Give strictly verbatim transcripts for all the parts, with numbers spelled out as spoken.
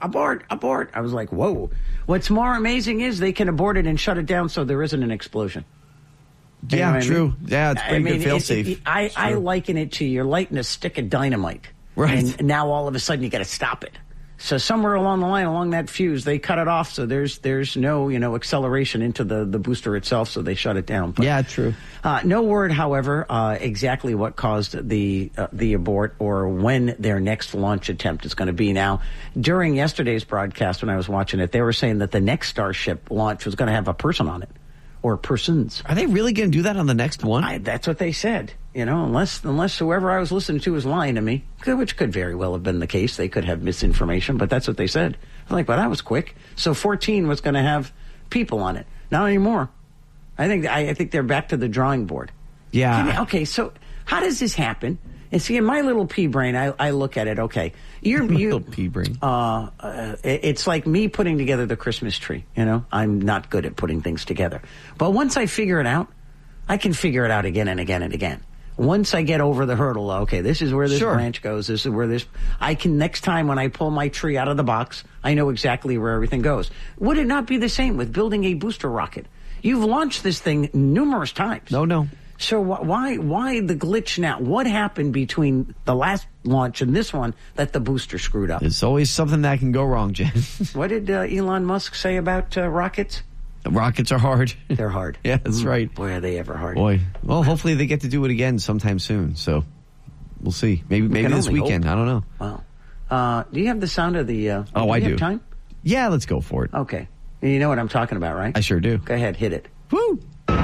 abort, abort. I was like, whoa. What's more amazing is they can abort it and shut it down so there isn't an explosion. You yeah, know true. I mean? Yeah, it's pretty I mean, good fail it, safe. it, I, I liken it to you're lighting a stick of dynamite. Right. And now all of a sudden you got to stop it. So somewhere along the line, along that fuse, they cut it off. So there's there's no, you know, acceleration into the, the booster itself. So they shut it down. But, yeah, true. Uh, no word, however, uh, exactly what caused the uh, the abort or when their next launch attempt is going to be. Now, during yesterday's broadcast, when I was watching it, they were saying that the next Starship launch was going to have a person on it. Or persons. Are they really going to do that on the next one? I, that's what they said. You know, unless unless whoever I was listening to was lying to me, which could very well have been the case. They could have misinformation, but that's what they said. I'm like, well, that was quick. So fourteen was going to have people on it. Not anymore. I think I, I think they're back to the drawing board. Yeah. I mean, okay, so how does this happen? And see, in my little pea brain, I, I look at it. Okay, you're you, little pea brain. Uh, uh, it's like me putting together the Christmas tree. You know, I'm not good at putting things together, but once I figure it out, I can figure it out again and again and again. Once I get over the hurdle, okay, this is where this sure. branch goes. This is where this. I can next time when I pull my tree out of the box, I know exactly where everything goes. Would it not be the same with building a booster rocket? You've launched this thing numerous times. No, no. So wh- why why the glitch now? What happened between the last launch and this one that the booster screwed up? There's always something that can go wrong, Jen. What did uh, Elon Musk say about uh, rockets? The rockets are hard. They're hard. Yeah, that's mm, right. Boy, are they ever hard. Boy. Well, hopefully they get to do it again sometime soon. So we'll see. Maybe maybe this weekend. Hope. I don't know. Wow. Uh, do you have the sound of the... Uh, oh, do I you do. Have time? Yeah, let's go for it. Okay. You know what I'm talking about, right? I sure do. Go ahead, hit it. Woo!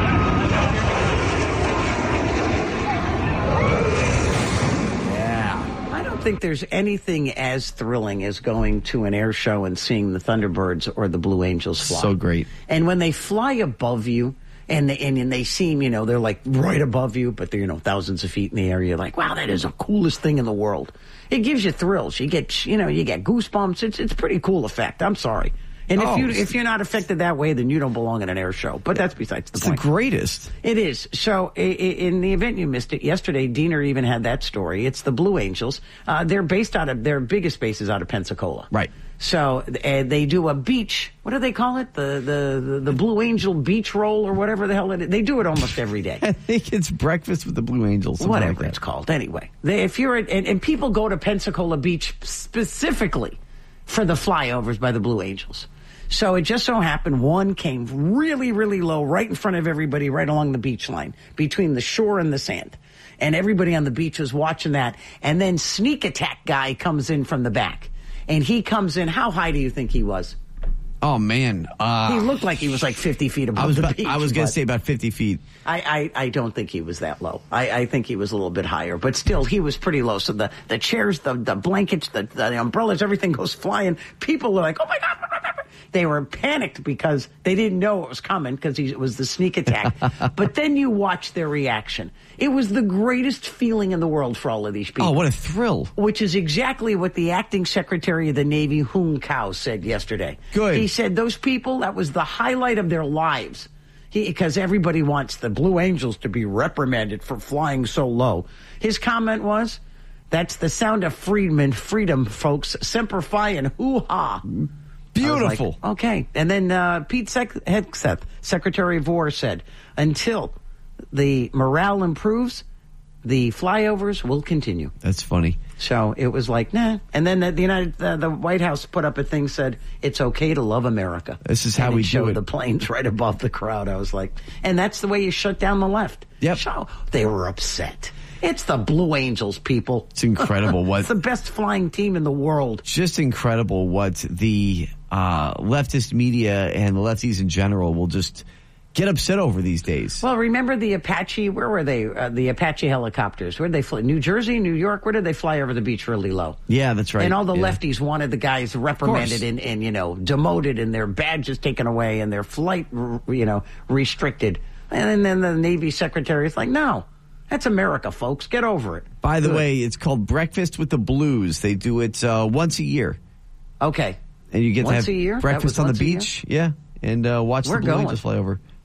I don't think there's anything as thrilling as going to an air show and seeing the Thunderbirds or the Blue Angels fly. So great. And when they fly above you and they, and, and they seem, you know, they're like right above you, but they're, you know, thousands of feet in the air. You're like, wow, that is the coolest thing in the world. It gives you thrills. You get, you know, you get goosebumps. It's it's a pretty cool effect. I'm sorry. And oh, if you if you're not affected that way, then you don't belong in an air show. But that's besides the it's point. It's the greatest. It is. So in the event you missed it yesterday, Diener even had that story. It's the Blue Angels. Uh, they're based out of their biggest base is out of Pensacola. Right. So uh, they do a beach. What do they call it? The, the the the Blue Angel beach roll or whatever the hell it is. They do it almost every day. I think it's breakfast with the Blue Angels. Whatever like it's called. Anyway, they, if you're at, and, and people go to Pensacola Beach specifically for the flyovers by the Blue Angels. So it just so happened one came really, really low right in front of everybody right along the beach line between the shore and the sand. And everybody on the beach was watching that. And then Sneak Attack guy comes in from the back. And he comes in. How high do you think he was? Oh, man. Uh, he looked like he was like fifty feet above I was the about, beach. I was going to say about fifty feet. I, I, I don't think he was that low. I, I think he was a little bit higher. But still, he was pretty low. So the, the chairs, the, the blankets, the, the umbrellas, everything goes flying. People were like, oh, my God. They were panicked because they didn't know it was coming because it was the Sneak Attack. But then you watch their reaction. It was the greatest feeling in the world for all of these people. Oh, what a thrill. Which is exactly what the acting secretary of the Navy, Hung Kao, said yesterday. Good. He said those people, that was the highlight of their lives. Because everybody wants the Blue Angels to be reprimanded for flying so low. His comment was, that's the sound of freedom, freedom, folks. Semper Fi and hoo-ha. Beautiful. Like, okay. And then uh, Pete Sec- Hegseth, Secretary of War, said, until the morale improves, the flyovers will continue. That's funny. So it was like, nah. And then the, the United, uh, the White House put up a thing, said, it's okay to love America. This is how and we it showed do it. the planes right above the crowd. I was like, and that's the way you shut down the left. Yep. So they were upset. It's the Blue Angels, people. It's incredible what... It's the best flying team in the world. Just incredible what the uh, leftist media and the lefties in general will just get upset over these days. Well, remember the Apache, where were they? Uh, the Apache helicopters. Where did they fly? New Jersey, New York? Where did they fly over the beach really low? Yeah, that's right. And all the yeah. lefties wanted the guys reprimanded and, and, you know, demoted and their badges taken away and their flight, you know, restricted. And then the Navy secretary is like, no. That's America, folks. Get over it. By the Good. way, it's called Breakfast with the Blues. They do it uh, once a year. Okay. And you get once to have a year? breakfast on the beach. Yeah. And uh, watch We're the Blue going. Angels fly over.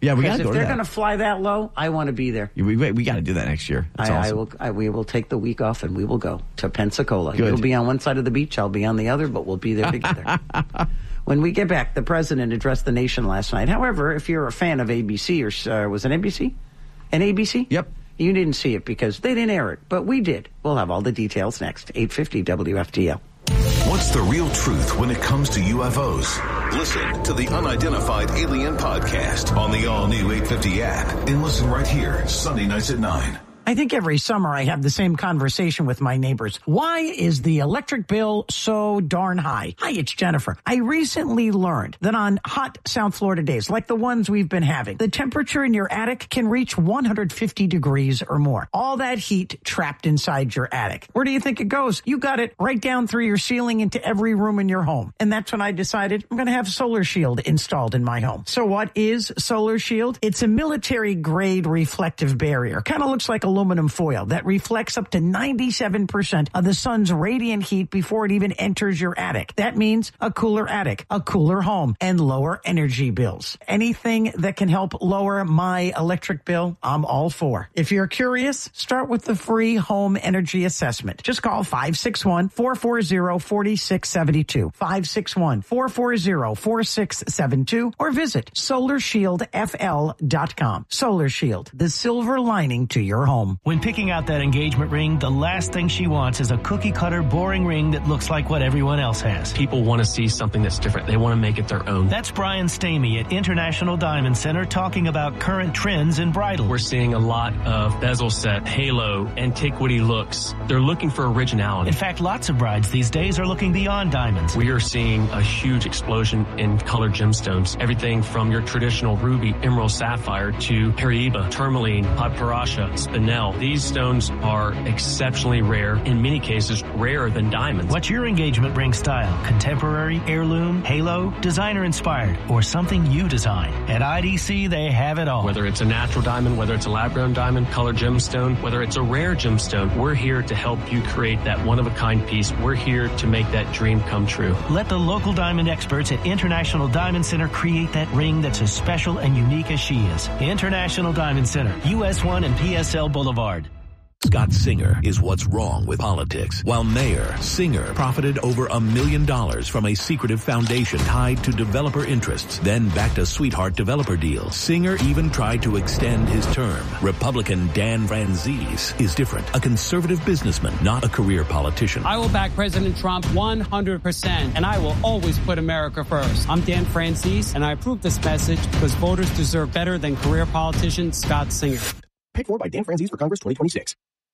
Yeah, we got Because to go if to they're that. going to fly that low, I want to be there. We, we, we got to do that next year. That's I, awesome. I will. I, we will take the week off and we will go to Pensacola. Good. You'll be on one side of the beach. I'll be on the other, but we'll be there together. When we get back, the president addressed the nation last night. However, if you're a fan of A B C or uh, was it N B C? An A B C? Yep. You didn't see it because they didn't air it, but we did. We'll have all the details next. eight fifty W F T L. What's the real truth when it comes to U F Os? Listen to the Unidentified Alien Podcast on the all-new eight fifty app and listen right here, Sunday nights at nine. I think every summer I have the same conversation with my neighbors. Why is the electric bill so darn high? Hi, it's Jennifer. I recently learned that on hot South Florida days, like the ones we've been having, the temperature in your attic can reach one hundred fifty degrees or more. All that heat trapped inside your attic. Where do you think it goes? You got it right down through your ceiling into every room in your home. And that's when I decided I'm going to have Solar Shield installed in my home. So what is Solar Shield? It's a military-grade reflective barrier. Kind of looks like a aluminum foil that reflects up to ninety-seven percent of the sun's radiant heat before it even enters your attic. That means a cooler attic, a cooler home, and lower energy bills. Anything that can help lower my electric bill, I'm all for. If you're curious, start with the free home energy assessment. Just call five six one, four four zero, four six seven two, five six one, four four zero, four six seven two, or visit solar shield f l dot com. Solar Shield, the silver lining to your home. When picking out that engagement ring, the last thing she wants is a cookie-cutter, boring ring that looks like what everyone else has. People want to see something that's different. They want to make it their own. That's Brian Stamey at International Diamond Center talking about current trends in bridal. We're seeing a lot of bezel set, halo, antiquity looks. They're looking for originality. In fact, lots of brides these days are looking beyond diamonds. We are seeing a huge explosion in colored gemstones. Everything from your traditional ruby, emerald, sapphire to Paraiba, tourmaline, paparasha, spinel. These stones are exceptionally rare, in many cases rarer than diamonds. What's your engagement ring style? Contemporary, heirloom, halo, designer inspired, or something you design? At I D C, they have it all. Whether it's a natural diamond, whether it's a lab-grown diamond, colored gemstone, whether it's a rare gemstone, we're here to help you create that one-of-a-kind piece. We're here to make that dream come true. Let the local diamond experts at International Diamond Center create that ring that's as special and unique as she is. International Diamond Center, U S one and P S L Boulevard. Scott Singer is what's wrong with politics. While mayor, Singer profited over a million dollars from a secretive foundation tied to developer interests, then backed a sweetheart developer deal. Singer even tried to extend his term. Republican Dan Franzese is different. A conservative businessman, not a career politician. I will back President Trump one hundred percent, and I will always put America first. I'm Dan Franzese, and I approve this message because voters deserve better than career politician Scott Singer. Paid for by Dan Franzese for Congress twenty twenty-six.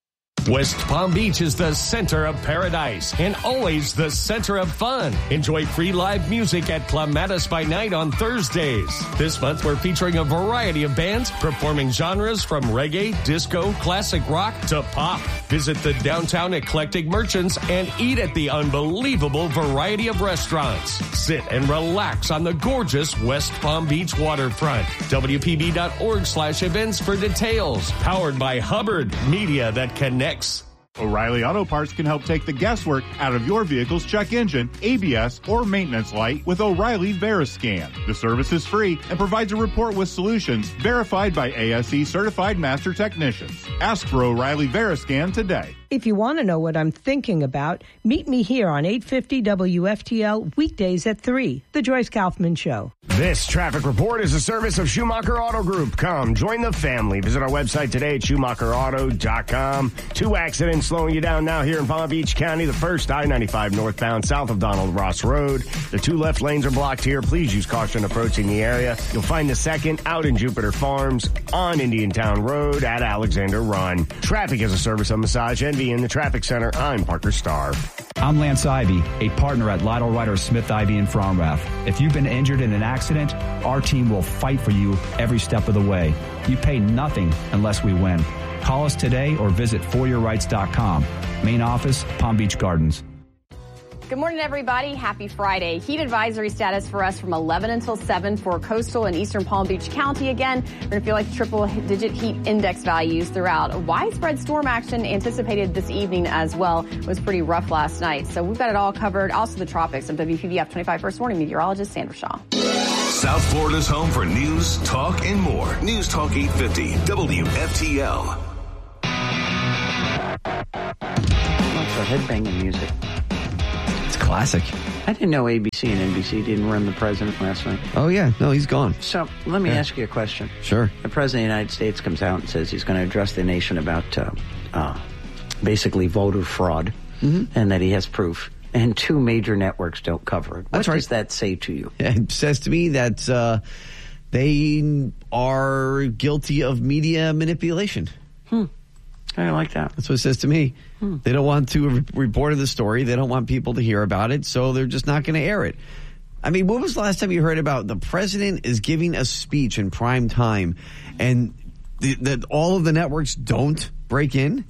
West Palm Beach is the center of paradise and always the center of fun. Enjoy free live music at Clematis by Night on Thursdays. This month, we're featuring a variety of bands performing genres from reggae, disco, classic rock to pop. Visit the downtown eclectic merchants and eat at the unbelievable variety of restaurants. Sit and relax on the gorgeous West Palm Beach waterfront. W P B dot org slash events for details. Powered by Hubbard, media that connects. O'Reilly Auto Parts can help take the guesswork out of your vehicle's check engine, A B S, or maintenance light with O'Reilly Veriscan. The service is free and provides a report with solutions verified by A S E certified master technicians. Ask for O'Reilly Veriscan today. If you want to know what I'm thinking about, meet me here on eight fifty W F T L weekdays at three, The Joyce Kaufman Show. This traffic report is a service of Schumacher Auto Group. Come, join the family. Visit our website today at schumacher auto dot com. Two accidents slowing you down now here in Palm Beach County. The first, I ninety-five northbound south of Donald Ross Road. The two left lanes are blocked here. Please use caution approaching the area. You'll find the second out in Jupiter Farms on Indiantown Road at Alexander Run. Traffic is a service of Massage Envy in the Traffic Center. I'm Parker Starr. I'm Lance Ivy, a partner at Lytle Ryder Smith Ivy in Fromrath. If you've been injured in an accident, our team will fight for you every step of the way. You pay nothing unless we win. Call us today or visit for your rights dot com. Main office, Palm Beach Gardens. Good morning, everybody. Happy Friday. Heat advisory status for us from eleven until seven for coastal and eastern Palm Beach County. Again, we're going to feel like triple-digit heat index values throughout. Widespread storm action anticipated this evening as well. It was pretty rough last night. So we've got it all covered. Also the tropics. I'm W P B F twenty-five First Warning meteorologist Sandra Shaw. South Florida's home for news, talk, and more. News Talk eight fifty, W F T L. Lots of headbanging music. It's classic. I didn't know A B C and N B C didn't run the president last night. Oh, yeah. No, he's gone. So let me Yeah. ask you a question. Sure. The president of the United States comes out and says he's going to address the nation about uh, uh, basically voter fraud Mm-hmm. and that he has proof. And two major networks don't cover it. What That's right. does that say to you? It says to me that uh, they are guilty of media manipulation. Hmm. I like that. That's what it says to me. Hmm. They don't want to re- report the story. They don't want people to hear about it, so they're just not going to air it. I mean, when was the last time you heard about the president is giving a speech in prime time and the, the, all of the networks don't break in?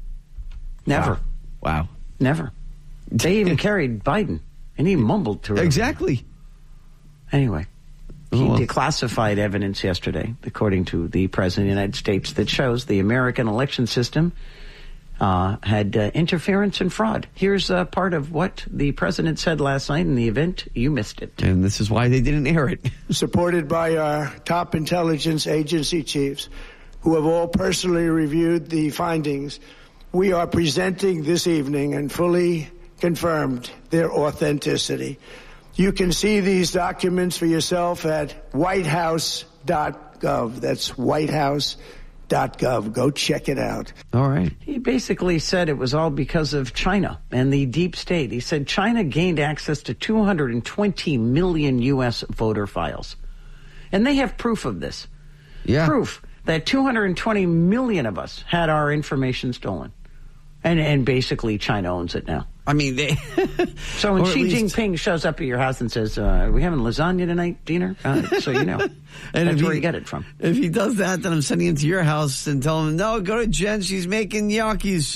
Never. Wow. wow. Never. They even carried Biden, and he mumbled to her. Exactly. Anyway, he Oh, well. declassified evidence yesterday, according to the President of the United States, that shows the American election system uh, had uh, interference and fraud. Here's uh, part of what the President said last night in the event. You missed it. And this is why they didn't air it. Supported by our top intelligence agency chiefs, who have all personally reviewed the findings, we are presenting this evening and fully confirmed their authenticity. You can see these documents for yourself at white house dot gov. That's white house dot gov. Go check it out. All right. He basically said it was all because of China and the deep state. He said China gained access to two hundred twenty million U S voter files. And they have proof of this. Yeah. Proof that two hundred twenty million of us had our information stolen. And and basically China owns it now. I mean, they... So when Or at Xi least- Jinping shows up at your house and says, uh, are we having lasagna tonight, Diener? Uh, so you know. And That's if where he- you get it from. If he does that, then I'm sending him to your house and telling him, no, go to Jen. She's making gnocchis.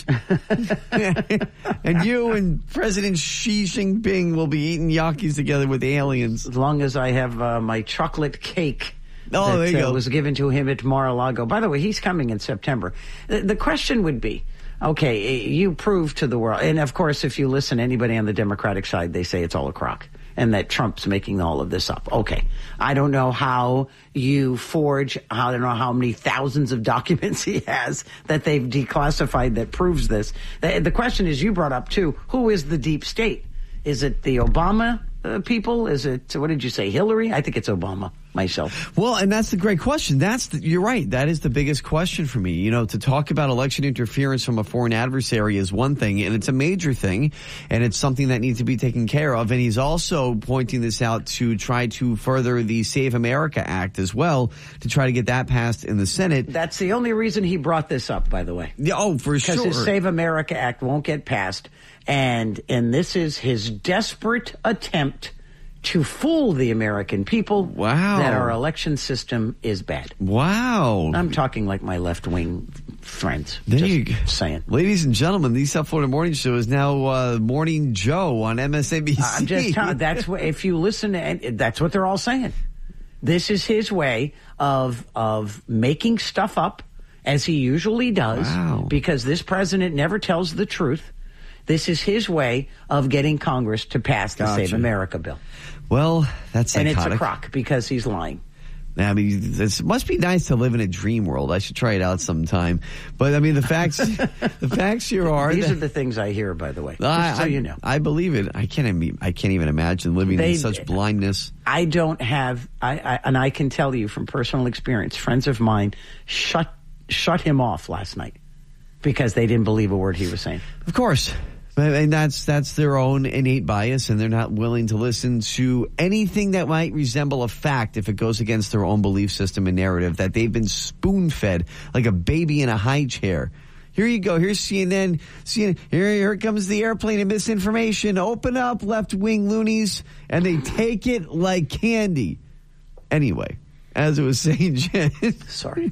And you and President Xi Jinping will be eating gnocchis together with aliens. As long as I have uh, my chocolate cake Oh, that there you uh, go. was given to him at Mar-a-Lago. By the way, he's coming in September. The, the question would be, okay, you prove to the world, and of course, if you listen to anybody on the Democratic side, they say it's all a crock and that Trump's making all of this up. Okay, I don't know how you forge, I don't know how many thousands of documents he has that they've declassified that proves this. The, the question is, you brought up too, who is the deep state? Is it the Obama uh, people? Is it, what did you say, Hillary? I think it's Obama. Myself. Well, and that's the great question. That's the, you're right. That is the biggest question for me. You know, to talk about election interference from a foreign adversary is one thing, and it's a major thing, and it's something that needs to be taken care of. And he's also pointing this out to try to further the Save America Act as well, to try to get that passed in the Senate. That's the only reason he brought this up, by the way. Yeah, oh, for sure. Because his Save America Act won't get passed, and and this is his desperate attempt to fool the American people wow. that our election system is bad. Wow. I'm talking like my left-wing friends. There just you go. saying. Ladies and gentlemen, the South Florida Morning Show is now uh, Morning Joe on M S N B C. I'm just telling that's what, if you listen to, and that's what they're all saying. This is his way of of making stuff up, as he usually does, wow. because this president never tells the truth. This is his way of getting Congress to pass the Gotcha. Save America bill. Well, that's psychotic. And it's a crock because he's lying. I mean, it must be nice to live in a dream world. I should try it out sometime. But I mean, the facts, the facts here are. These that, are the things I hear, by the way. I, Just so I, you know, I believe it. I can't. Even, I can't even imagine living They- in such blindness. I don't have, I, I and I can tell you from personal experience, friends of mine shut shut him off last night because they didn't believe a word he was saying. Of course. And that's that's their own innate bias, and they're not willing to listen to anything that might resemble a fact if it goes against their own belief system and narrative that they've been spoon-fed like a baby in a high chair. Here you go. Here's C N N. C N N. Here, here comes the airplane of misinformation. Open up, left-wing loonies, and they take it like candy. Anyway. As it was saying, Jen. Sorry.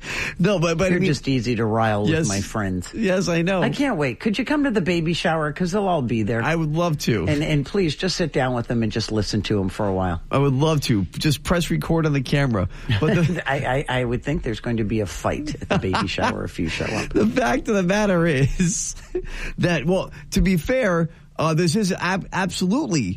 No, but, but You're I mean, just easy to rile yes, with my friends. Yes, I know. I can't wait. Could you come to the baby shower? Because they'll all be there. I would love to. And and please just sit down with them and just listen to them for a while. I would love to. Just press record on the camera. But the, I, I, I would think there's going to be a fight at the baby shower if you show up. The fact of the matter is that, well, to be fair, uh, this is ab- absolutely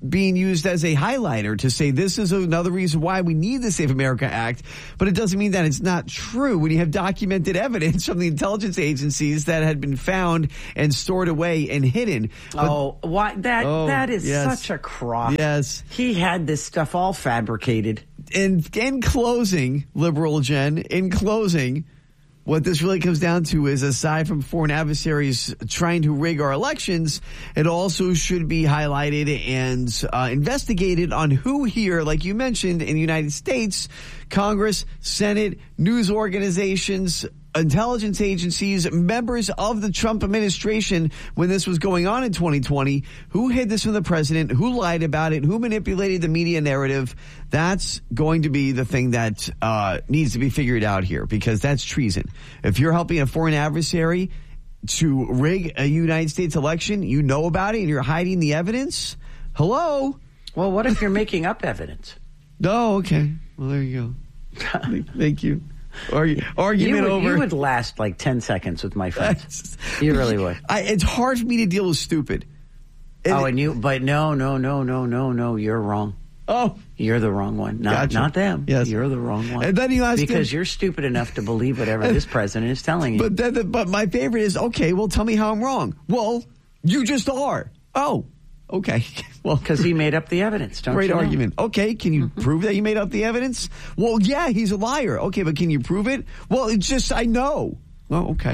being used as a highlighter to say this is another reason why we need the Save America Act, but it doesn't mean that it's not true when you have documented evidence from the intelligence agencies that had been found and stored away and hidden. But, oh, why that oh, that is yes. such a crock. Yes. He had this stuff all fabricated. In, in closing, Liberal Jen, in closing, what this really comes down to is, aside from foreign adversaries trying to rig our elections, it also should be highlighted and uh, investigated on who here, like you mentioned, in the United States, Congress, Senate, news organizations, intelligence agencies, members of the Trump administration when this was going on in twenty twenty, who hid this from the president, who lied about it, who manipulated the media narrative. That's going to be the thing that uh, needs to be figured out here, because that's treason. If you're helping a foreign adversary to rig a United States election, you know about it and you're hiding the evidence. Hello? Well, what if you're making up evidence? Oh, okay. Well, there you go. Thank you. Argu- argument you would, over. You would last like ten seconds with my friends. You really would. I, it's hard for me to deal with stupid. And oh, and you, but no, no, no, no, no, no, you're wrong. Oh. You're the wrong one. Not, Gotcha. not them. Yes. You're the wrong one. And then you ask Because him, you're stupid enough to believe whatever this president is telling you. But then, the, but my favorite is, okay, well, tell me how I'm wrong. Well, you just are. Oh. Okay. Well, because he made up the evidence, don't great you know? argument. Okay, can you mm-hmm. prove that he made up the evidence? Well, yeah, he's a liar. Okay, but can you prove it? Well, it's just, I know. Well, okay.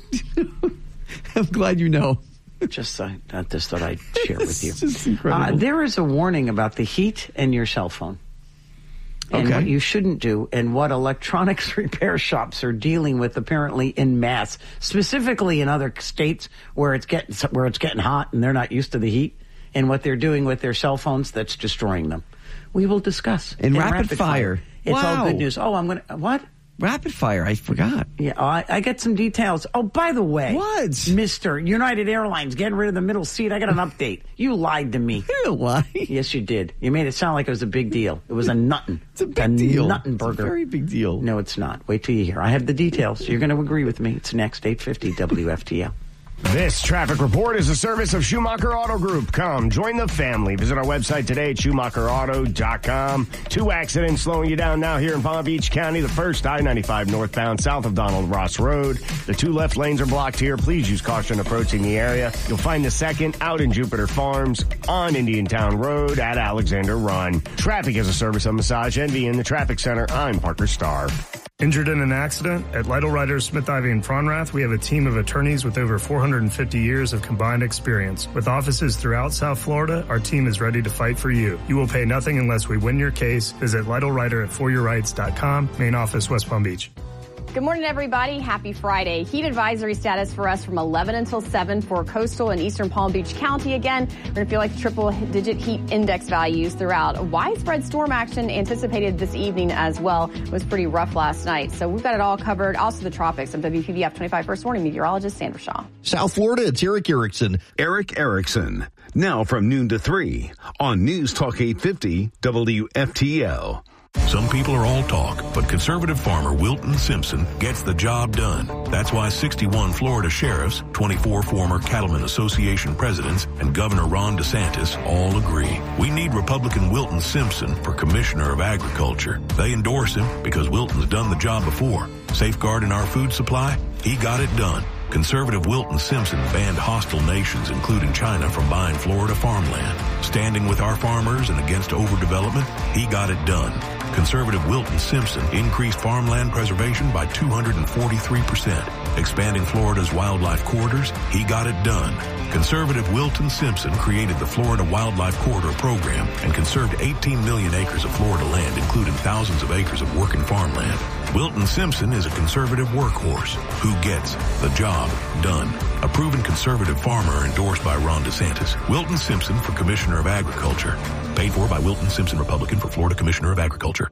I'm glad you know. Just I uh, just thought I'd share with you. It's just incredible. Uh, there is a warning about the heat in your cell phone. And okay. what you shouldn't do, and what electronics repair shops are dealing with apparently in mass, specifically in other states where it's getting where it's getting hot and they're not used to the heat, and what they're doing with their cell phones that's destroying them. We will discuss in, in rapid, rapid fire. fire. It's wow. all good news. Oh, I'm going to what? Rapid fire. I forgot. Yeah, I, I get some details. Oh, by the way, what, Mister United Airlines getting rid of the middle seat? I got an update. You lied to me. You didn't lie. Yes, you did. You made it sound like it was a big deal. It was a nuttin'. It's a big a deal. Nuttin' burger. It's a very big deal. No, it's not. Wait till you hear. I have the details. You're going to agree with me. It's next eight fifty W F T L. This traffic report is a service of Schumacher Auto Group. Come, join the family. Visit our website today at Schumacher Auto dot com. Two accidents slowing you down now here in Palm Beach County. The first, I ninety-five northbound south of Donald Ross Road. The two left lanes are blocked here. Please use caution approaching the area. You'll find the second out in Jupiter Farms on Indiantown Road at Alexander Run. Traffic is a service of Massage Envy in the Traffic Center. I'm Parker Starr. Injured in an accident? At Lytle Writers, Smith, Ivy, and Fronrath, we have a team of attorneys with over four hundred fifty years of combined experience. With offices throughout South Florida, our team is ready to fight for you. You will pay nothing unless we win your case. Visit Lytle Writer at for your rights dot com, main office, West Palm Beach. Good morning, everybody. Happy Friday. Heat advisory status for us from eleven until seven for coastal and eastern Palm Beach County. Again, we're going to feel like triple-digit heat index values throughout. Widespread storm action anticipated this evening as well. It was pretty rough last night. So we've got it all covered. Also the tropics. I'm W P B F twenty-five First Warning Meteorologist Sandra Shaw. South Florida, it's Eric Erickson. Eric Erickson. Now from noon to three on News Talk eight fifty W F T L. Some people are all talk, but conservative farmer Wilton Simpson gets the job done. That's why sixty-one Florida sheriffs, twenty-four former Cattlemen Association presidents, and Governor Ron DeSantis all agree. We need Republican Wilton Simpson for Commissioner of Agriculture. They endorse him because Wilton's done the job before. Safeguarding our food supply? He got it done. Conservative Wilton Simpson banned hostile nations, including China, from buying Florida farmland. Standing with our farmers and against overdevelopment? He got it done. Conservative Wilton Simpson increased farmland preservation by two hundred forty-three percent. Expanding Florida's wildlife corridors? He got it done. Conservative Wilton Simpson created the Florida Wildlife Corridor Program and conserved eighteen million acres of Florida land, including thousands of acres of working farmland. Wilton Simpson is a conservative workhorse who gets the job done. A proven conservative farmer endorsed by Ron DeSantis. Wilton Simpson for Commissioner of Agriculture. Paid for by Wilton Simpson, Republican, for Florida Commissioner of Agriculture.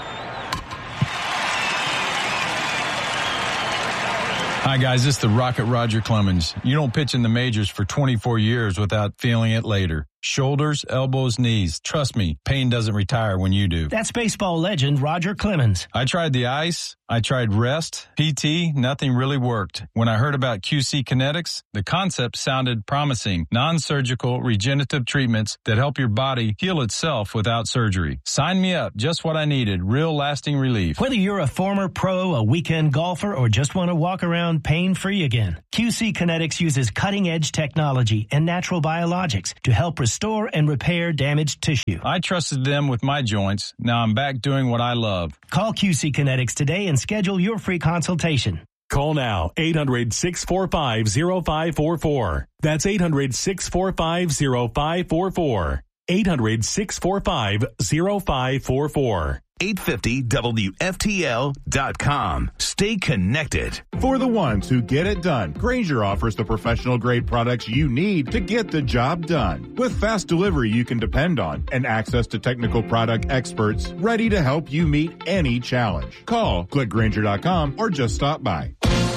Hi, guys. This is the Rocket Roger Clemens. You don't pitch in the majors for twenty-four years without feeling it later. Shoulders, elbows, knees. Trust me, pain doesn't retire when you do. That's baseball legend Roger Clemens. I tried the ice. I tried rest, P T, nothing really worked. When I heard about Q C Kinetics, the concept sounded promising. Non-surgical regenerative treatments that help your body heal itself without surgery. Sign me up, just what I needed, real lasting relief. Whether you're a former pro, a weekend golfer, or just want to walk around pain-free again, Q C Kinetics uses cutting-edge technology and natural biologics to help restore and repair damaged tissue. I trusted them with my joints. Now I'm back doing what I love. Call Q C Kinetics today and schedule your free consultation. Call now, eight hundred, six four five, zero five four four. That's eight hundred, six four five, zero five four four. eight hundred, six four five, zero five four four. eight fifty W F T L dot com. Stay connected. For the ones who get it done, Grainger offers the professional grade products you need to get the job done. With fast delivery you can depend on and access to technical product experts ready to help you meet any challenge. Call, click Grainger dot com, or just stop by.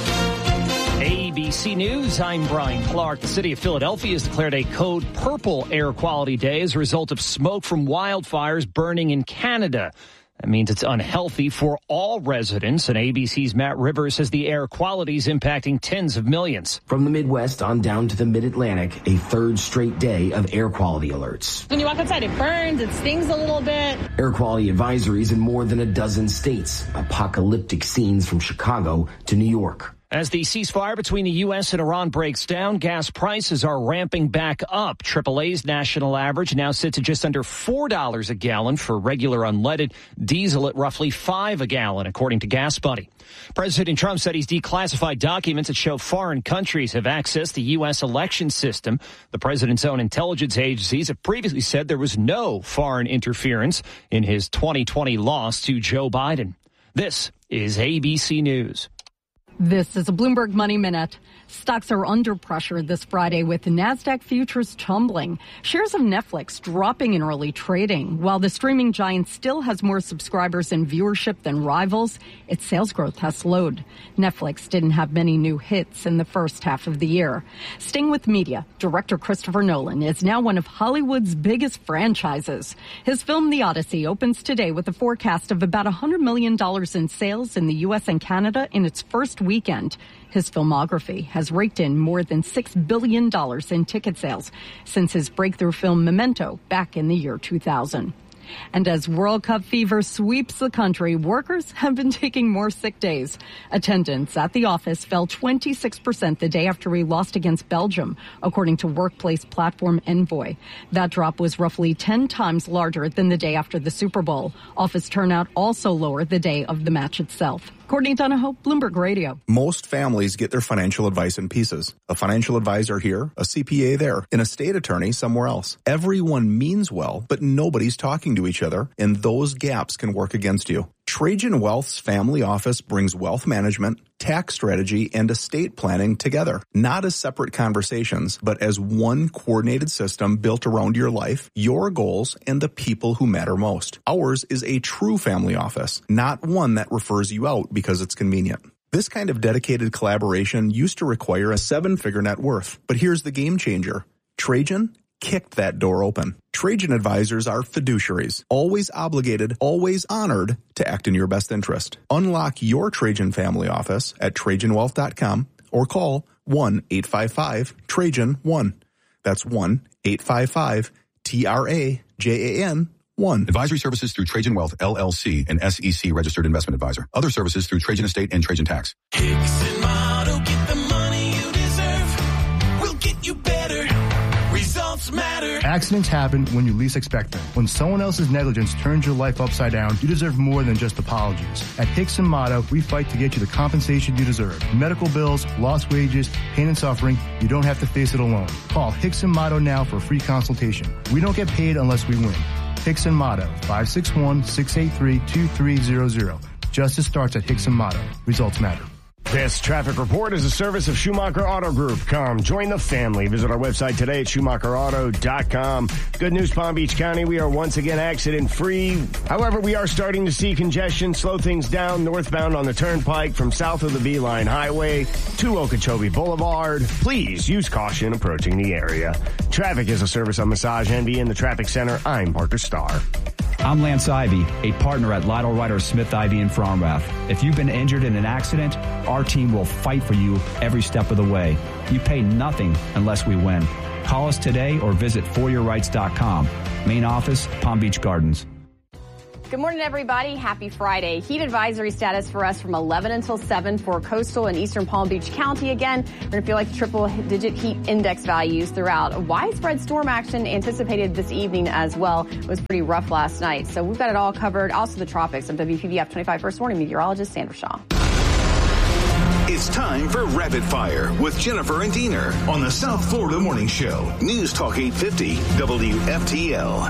A B C News, I'm Brian Clark. The city of Philadelphia has declared a code purple air quality day as a result of smoke from wildfires burning in Canada. That means it's unhealthy for all residents, and A B C's Matt Rivers says the air quality is impacting tens of millions. From the Midwest on down to the Mid-Atlantic, a third straight day of air quality alerts. When you walk outside, it burns, it stings a little bit. Air quality advisories in more than a dozen states. Apocalyptic scenes from Chicago to New York. As the ceasefire between the U S and Iran breaks down, gas prices are ramping back up. triple A's national average now sits at just under four dollars a gallon for regular unleaded, diesel at roughly five dollars a gallon, according to Gas Buddy. President Trump said he's declassified documents that show foreign countries have accessed the U S election system. The president's own intelligence agencies have previously said there was no foreign interference in his twenty twenty loss to Joe Biden. This is A B C News. This is a Bloomberg Money Minute. Stocks are under pressure this Friday with NASDAQ futures tumbling. Shares of Netflix dropping in early trading. While the streaming giant still has more subscribers and viewership than rivals, its sales growth has slowed. Netflix didn't have many new hits in the first half of the year. Staying with media, director Christopher Nolan is now one of Hollywood's biggest franchises. His film The Odyssey opens today with a forecast of about one hundred million dollars in sales in the U S and Canada in its first weekend. His filmography has raked in more than six billion dollars in ticket sales since his breakthrough film Memento back in the year two thousand. And as World Cup fever sweeps the country, workers have been taking more sick days. Attendance at the office fell twenty-six percent the day after we lost against Belgium, according to workplace platform Envoy. That drop was roughly ten times larger than the day after the Super Bowl. Office turnout also lower the day of the match itself. Courtney Donahoe, Bloomberg Radio. Most families get their financial advice in pieces. A financial advisor here, a C P A there, an estate attorney somewhere else. Everyone means well, but nobody's talking to each other, and those gaps can work against you. Trajan Wealth's family office brings wealth management, tax strategy, and estate planning together, not as separate conversations, but as one coordinated system built around your life, your goals, and the people who matter most. Ours is a true family office, not one that refers you out because it's convenient. This kind of dedicated collaboration used to require a seven-figure net worth, but here's the game changer. Trajan kicked that door open. Trajan advisors are fiduciaries, always obligated, always honored to act in your best interest. Unlock your Trajan family office at Trajan Wealth dot com or call one eight five five Trajan one. That's one eight five five T R A J A N one. Advisory services through Trajan Wealth, L L C, an S E C registered investment advisor. Other services through Trajan Estate and Trajan Tax. Hicks and Motto, get the money you deserve. We'll get you better. Results matter. Accidents happen when you least expect them. When someone else's negligence turns your life upside down, you deserve more than just apologies. At Hicks and Motto, we fight to get you the compensation you deserve. Medical bills, lost wages, pain and suffering, you don't have to face it alone. Call Hicks and Motto now for a free consultation. We don't get paid unless we win. Hicks and Motto, five six one, six eight three, two three zero zero. Justice starts at Hicks and Motto. Results matter. This traffic report is a service of Schumacher Auto Group. Come join the family. Visit our website today at Schumacher Auto dot com. Good news, Palm Beach County. We are once again accident free. However, we are starting to see congestion slow things down northbound on the Turnpike from south of the Beeline Highway to Okeechobee Boulevard. Please use caution approaching the area. Traffic is a service of Massage Envy in the Traffic Center. I'm Parker Starr. I'm Lance Ivy, a partner at Lytle Ryder Smith Ivy in Fromrath. If you've been injured in an accident, our team will fight for you every step of the way. You pay nothing unless we win. Call us today or visit for your rights dot com. Main office, Palm Beach Gardens. Good morning, everybody. Happy Friday. Heat advisory status for us from eleven until seven for coastal and eastern Palm Beach County. Again, we're going to feel like triple-digit heat index values throughout. Widespread storm action anticipated this evening as well. It was pretty rough last night. So we've got it all covered. Also the tropics. I'm W P B F twenty-five First Warning meteorologist Sandra Shaw. It's time for Rapid Fire with Jennifer and Diener on the South Florida Morning Show. News Talk eight fifty W F T L.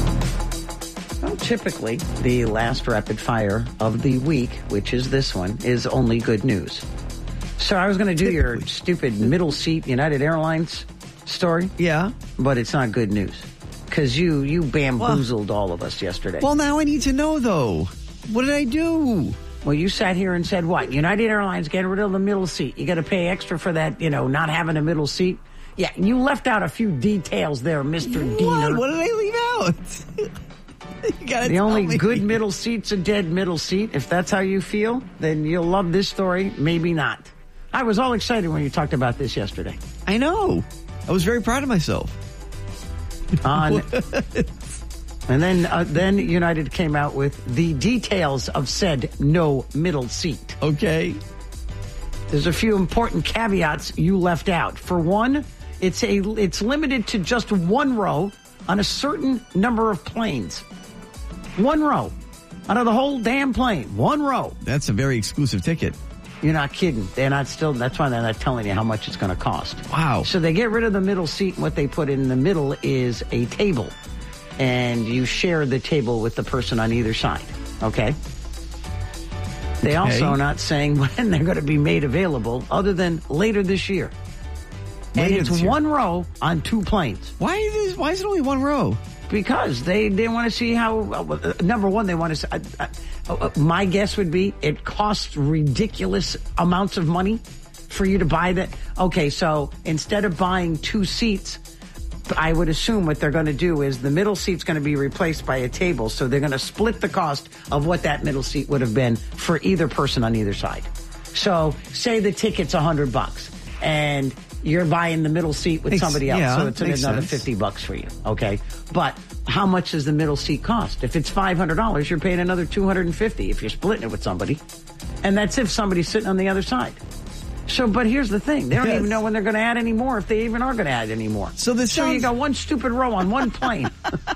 Well, typically, the last rapid fire of the week, which is this one, is only good news. So I was going to do your stupid middle seat United Airlines story. Yeah. But it's not good news. Because you, you bamboozled well, all of us yesterday. Well, now I need to know, though. What did I do? Well, you sat here and said, what? United Airlines getting rid of the middle seat. You got to pay extra for that, you know, not having a middle seat. Yeah, you left out a few details there, Mister What? Diener. What did I leave out? The only me. good middle seat's a dead middle seat. If that's how you feel, then you'll love this story. Maybe not. I was all excited when you talked about this yesterday. I know. I was very proud of myself. On, and then uh, then United came out with the details of said no middle seat. Okay. There's a few important caveats you left out. For one, it's a it's limited to just one row on a certain number of planes. One row. Out of the whole damn plane. One row. That's a very exclusive ticket. You're not kidding. They're not still, that's why they're not telling you how much it's going to cost. Wow. So they get rid of the middle seat, and what they put in the middle is a table. And you share the table with the person on either side. Okay? They also are not saying when they're going to be made available, other than later this year. And Later it's one row on two planes. Why is why is it only one row? Because they, they want to see how, uh, number one, they want to, uh, uh, uh, my guess would be it costs ridiculous amounts of money for you to buy that. Okay, so instead of buying two seats, I would assume what they're going to do is the middle seat's going to be replaced by a table. So they're going to split the cost of what that middle seat would have been for either person on either side. So say the ticket's a hundred bucks and you're buying the middle seat with makes, somebody else, yeah, so it's another sense. fifty bucks for you, okay? But how much does the middle seat cost? If it's five hundred dollars, you're paying another two hundred fifty if you're splitting it with somebody. And that's if somebody's sitting on the other side. So, but here's the thing. They don't yes. even know when they're going to add any more, if they even are going to add any more. So this So sounds... you got one stupid row on one plane.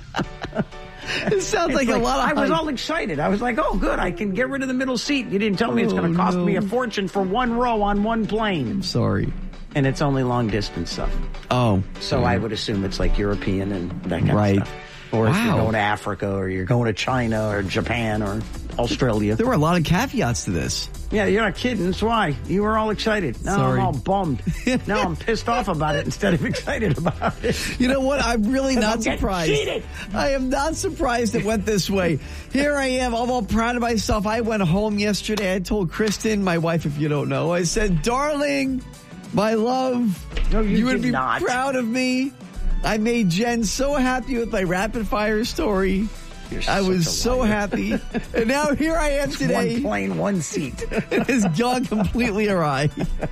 It sounds like, like a lot of... I was hype. all excited. I was like, oh, good, I can get rid of the middle seat. You didn't tell me it's Oh, going to cost no. me a fortune for one row on one plane. I'm sorry. And it's only long distance stuff. Oh. So yeah. I would assume it's like European and that kind right. of stuff. Or if wow. you're going to Africa or you're going to China or Japan or Australia. There were a lot of caveats to this. Yeah, you're not kidding. That's why. You were all excited. Now Sorry. I'm all bummed. Now I'm pissed off about it instead of excited about it. You know what? I'm really not I'm getting surprised. cheated. I am not surprised it went this way. Here I am. I'm all proud of myself. I went home yesterday. I told Kristen, my wife, if you don't know, I said, darling, my love, no, you, you would did be not. proud of me. I made Jen so happy with my rapid fire story. You're I was such a so liar. happy. And now here I am today. One plane, one seat. It has gone completely awry.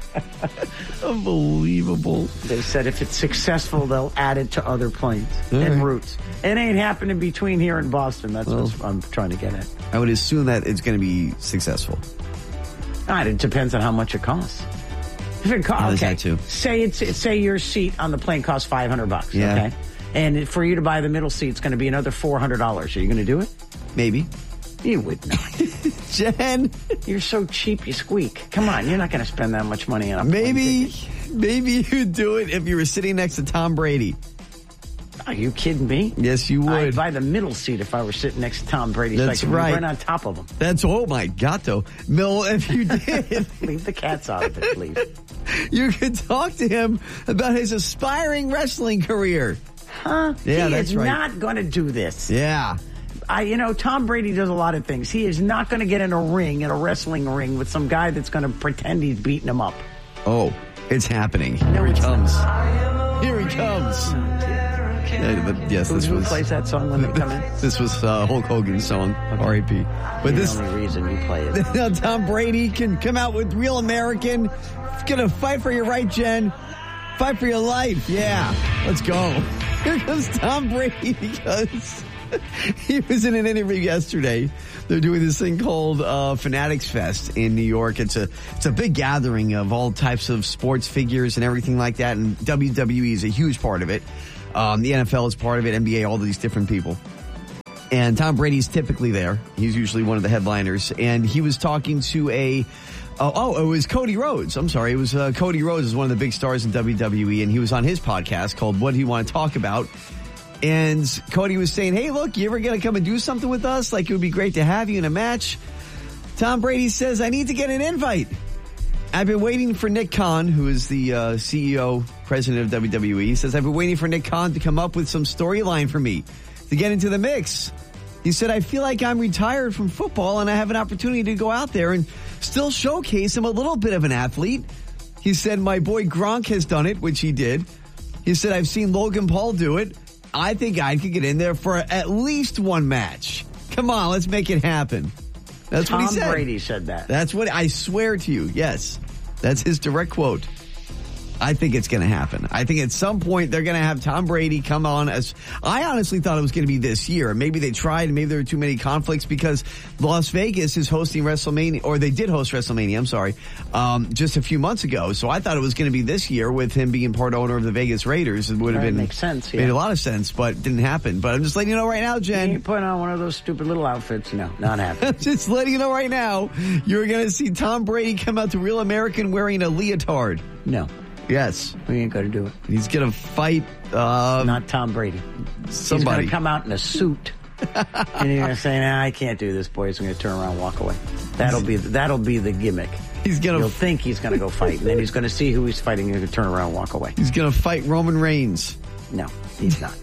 Unbelievable. They said if it's successful, they'll add it to other planes All and right. routes. It ain't happening between here and Boston. That's Well, what I'm trying to get at. I would assume that it's going to be successful. Ah, it depends on how much it costs. If it costs, Oh, there's okay, that too. say it's say your seat on the plane costs five hundred bucks. Yeah. Okay, and for you to buy the middle seat, it's going to be another four hundred dollars. Are you going to do it? Maybe. You would not. Jen, you're so cheap, you squeak. Come on, you're not going to spend that much money on a plane Maybe, ticket. maybe you'd do it if you were sitting next to Tom Brady. Are you kidding me? Yes, you would. I'd buy the middle seat if I were sitting next to Tom Brady. That's so I could right. be right on top of him. That's, oh my God, though. Mill, if you did. Leave the cats out of it, please. You could talk to him about his aspiring wrestling career. Huh? Yeah, he that's is right. not going to do this. Yeah. I, you know, Tom Brady does a lot of things. He is not going to get in a ring, in a wrestling ring, with some guy that's going to pretend he's beating him up. Oh, it's happening. Here he comes. Here he comes. Uh, but yes, Who, this who was plays that song when they come in? This was uh, Hulk Hogan's song, R I P But the this only reason you play it. now Tom Brady can come out with Real American. He's gonna fight for your right, Jen. Fight for your life. Yeah, let's go. Here comes Tom Brady because he was in an interview yesterday. They're doing this thing called uh, Fanatics Fest in New York. It's a it's a big gathering of all types of sports figures and everything like that. And W W E is a huge part of it. Um, the N F L is part of it. N B A, all these different people. And Tom Brady's typically there. He's usually one of the headliners. And he was talking to a oh, oh it was Cody Rhodes. I'm sorry, it was uh, Cody Rhodes is one of the big stars in W W E, and he was on his podcast called What Do You Want to Talk About? And Cody was saying, hey, look, you ever going to come and do something with us? Like, it would be great to have you in a match. Tom Brady says, I need to get an invite. I've been waiting for Nick Khan, who is the uh, C E O, president of W W E. He says, I've been waiting for Nick Khan to come up with some storyline for me to get into the mix. He said, I feel like I'm retired from football and I have an opportunity to go out there and still showcase I'm a little bit of an athlete. He said, my boy Gronk has done it, which he did. He said, I've seen Logan Paul do it. I think I could get in there for at least one match. Come on, let's make it happen. That's Tom what he said. Brady said that. That's what I swear to you. Yes. That's his direct quote. I think it's going to happen. I think at some point they're going to have Tom Brady come on as I honestly thought it was going to be this year. Maybe they tried. Maybe there were too many conflicts because Las Vegas is hosting WrestleMania, or they did host WrestleMania. I'm sorry, um, just a few months ago. So I thought it was going to be this year with him being part owner of the Vegas Raiders. It would have That been makes sense. Yeah. made a lot of sense, but it didn't happen. But I'm just letting you know right now, Jen. You ain't putting on one of those stupid little outfits. No, not happening. Just letting you know right now, you're going to see Tom Brady come out to Real American wearing a leotard. No. Yes. We ain't going to do it. He's going to fight... Uh, Not Tom Brady. Somebody. He's going to come out in a suit. And you're going to say, nah, I can't do this, boy. He's going to turn around and walk away. That'll be that'll be the gimmick. He's gonna You'll think he's going to go fight, and then he's going to see who he's fighting and he's going to turn around and walk away. He's going to fight Roman Reigns. No, he's not.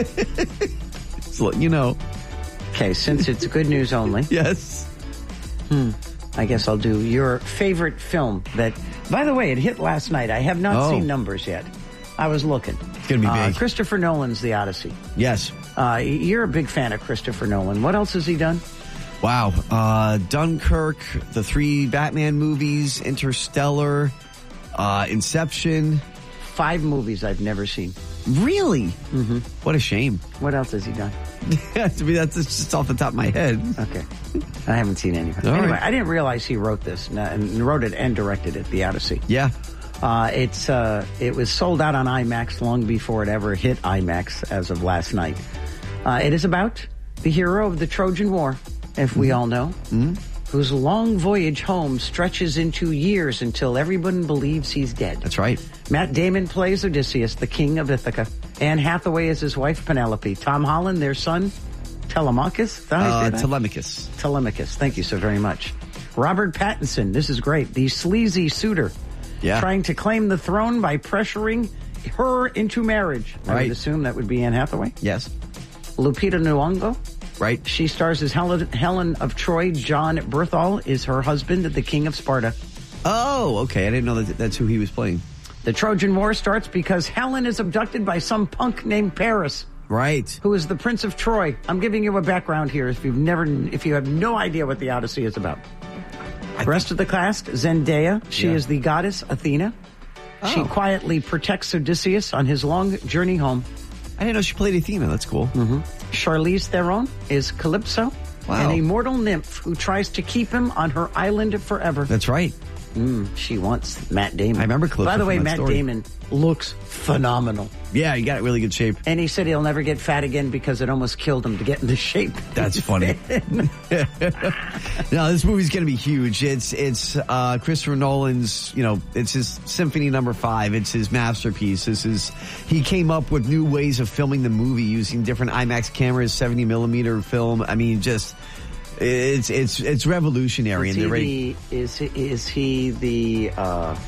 So, you know. Okay, since it's good news only. Yes. Hmm. I guess I'll do your favorite film that, by the way, it hit last night. I have not Oh. seen numbers yet. I was looking. It's going to be Uh, big. Christopher Nolan's The Odyssey. Yes. Uh, you're a big fan of Christopher Nolan. What else has he done? Wow. Uh, Dunkirk, the three Batman movies, Interstellar, uh, Inception. Five movies I've never seen. Really? Mm-hmm. What a shame. What else has he done? To me, that's just off the top of my head. Okay. I haven't seen any of it. All Anyway, right. I didn't realize he wrote this, and wrote it and directed it, The Odyssey. Yeah. Uh, it's uh, it was sold out on IMAX long before it ever hit IMAX as of last night. Uh, it is about the hero of the Trojan War, if we all know, mm-hmm. whose long voyage home stretches into years until everyone believes he's dead. That's right. Matt Damon plays Odysseus, the king of Ithaca. Anne Hathaway is his wife, Penelope. Tom Holland, their son, Telemachus. Did I say Uh, that? Telemachus. Telemachus. Thank you so very much. Robert Pattinson. This is great. The sleazy suitor. Yeah. Trying to claim the throne by pressuring her into marriage. I Right. would assume that would be Anne Hathaway. Yes. Lupita Nyong'o. Right. She stars as Helen, Helen of Troy. John Berthal is her husband, the king of Sparta. Oh, okay. I didn't know that that's who he was playing. The Trojan War starts because Helen is abducted by some punk named Paris, Right. who is the Prince of Troy. I'm giving you a background here if you've never, if you have no idea what the Odyssey is about. The rest of the cast, Zendaya. She Yeah. is the goddess Athena. She Oh. quietly protects Odysseus on his long journey home. I didn't know she played Athena. That's cool. Mm-hmm. Charlize Theron is Calypso, Wow. an immortal nymph who tries to keep him on her island forever. That's right. Mm, she wants Matt Damon. I remember clips By the from way, that Matt story. Damon looks phenomenal. Yeah, he got really good shape. And he said he'll never get fat again because it almost killed him to get into shape. That's funny. No, this movie's going to be huge. It's it's uh, Christopher Nolan's, you know, it's his Symphony Number Five. It's his masterpiece. This is he came up with new ways of filming the movie using different IMAX cameras, seventy millimeter film. I mean, just it's it's it's revolutionary. Is and he, they're ready. the, is, he, is he the, uh,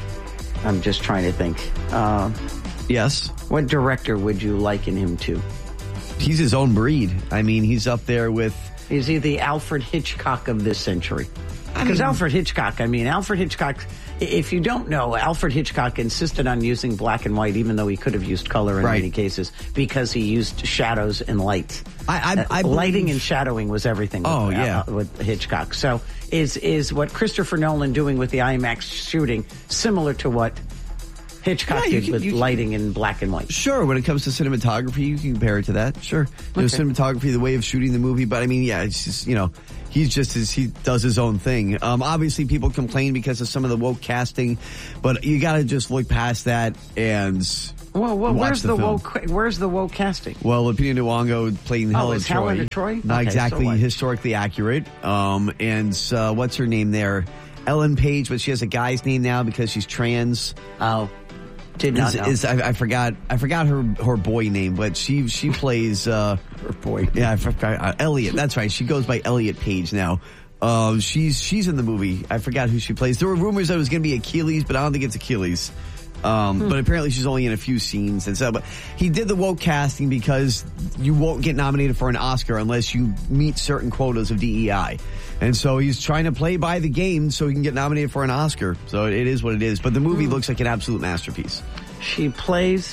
I'm just trying to think. Uh, yes. What director would you liken him to? He's his own breed. I mean, he's up there with... Is he the Alfred Hitchcock of this century? Because Alfred Hitchcock, I mean, Alfred Hitchcock, if you don't know, Alfred Hitchcock insisted on using black and white, even though he could have used color in Right. many cases, because he used shadows and light. I, I, I uh, lighting believe- and shadowing was everything with, Oh, yeah. uh, with Hitchcock. So is is what Christopher Nolan doing with the IMAX shooting similar to what Hitchcock Yeah, you did can- with you can- lighting in black and white? Sure, when it comes to cinematography, you can compare it to that. Sure. You know, Okay. cinematography, the way of shooting the movie. But I mean, yeah, it's just, you know, he's just as he does his own thing. Um, obviously, people complain because of some of the woke casting, but you got to just look past that and Well, well watch where's the, the, film. woke? Where's the woke casting? Well, Lupita Nyong'o playing Oh, Helen is Troy. Helen Troy? Not Okay, exactly so what? historically accurate. Um, and uh, what's her name there? Ellen Page, but she has a guy's name now because she's trans. Oh. Did not Is, know. is- I, I forgot. I forgot her her boy name, but she she plays uh, her boy. Yeah, I forgot uh, Elliot. That's right. She goes by Elliot Page now. Um, she's she's in the movie. I forgot who she plays. There were rumors that it was going to be Achilles, but I don't think it's Achilles. Um, Hmm. But apparently she's only in a few scenes and so. But he did the woke casting because you won't get nominated for an Oscar unless you meet certain quotas of D E I. And so he's trying to play by the game so he can get nominated for an Oscar. So it is what it is. But the movie Hmm. looks like an absolute masterpiece. She plays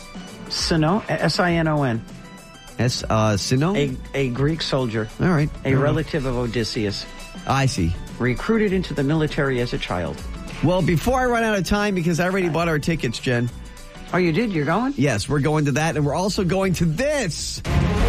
Sinon, S I N O N. S, uh, Sinon? A, a Greek soldier. All right. A All right. relative of Odysseus. I see. Recruited into the military as a child. Well, before I run out of time, because I already bought our tickets, Jen. Oh, you did? You're going? Yes, we're going to that, and we're also going to this.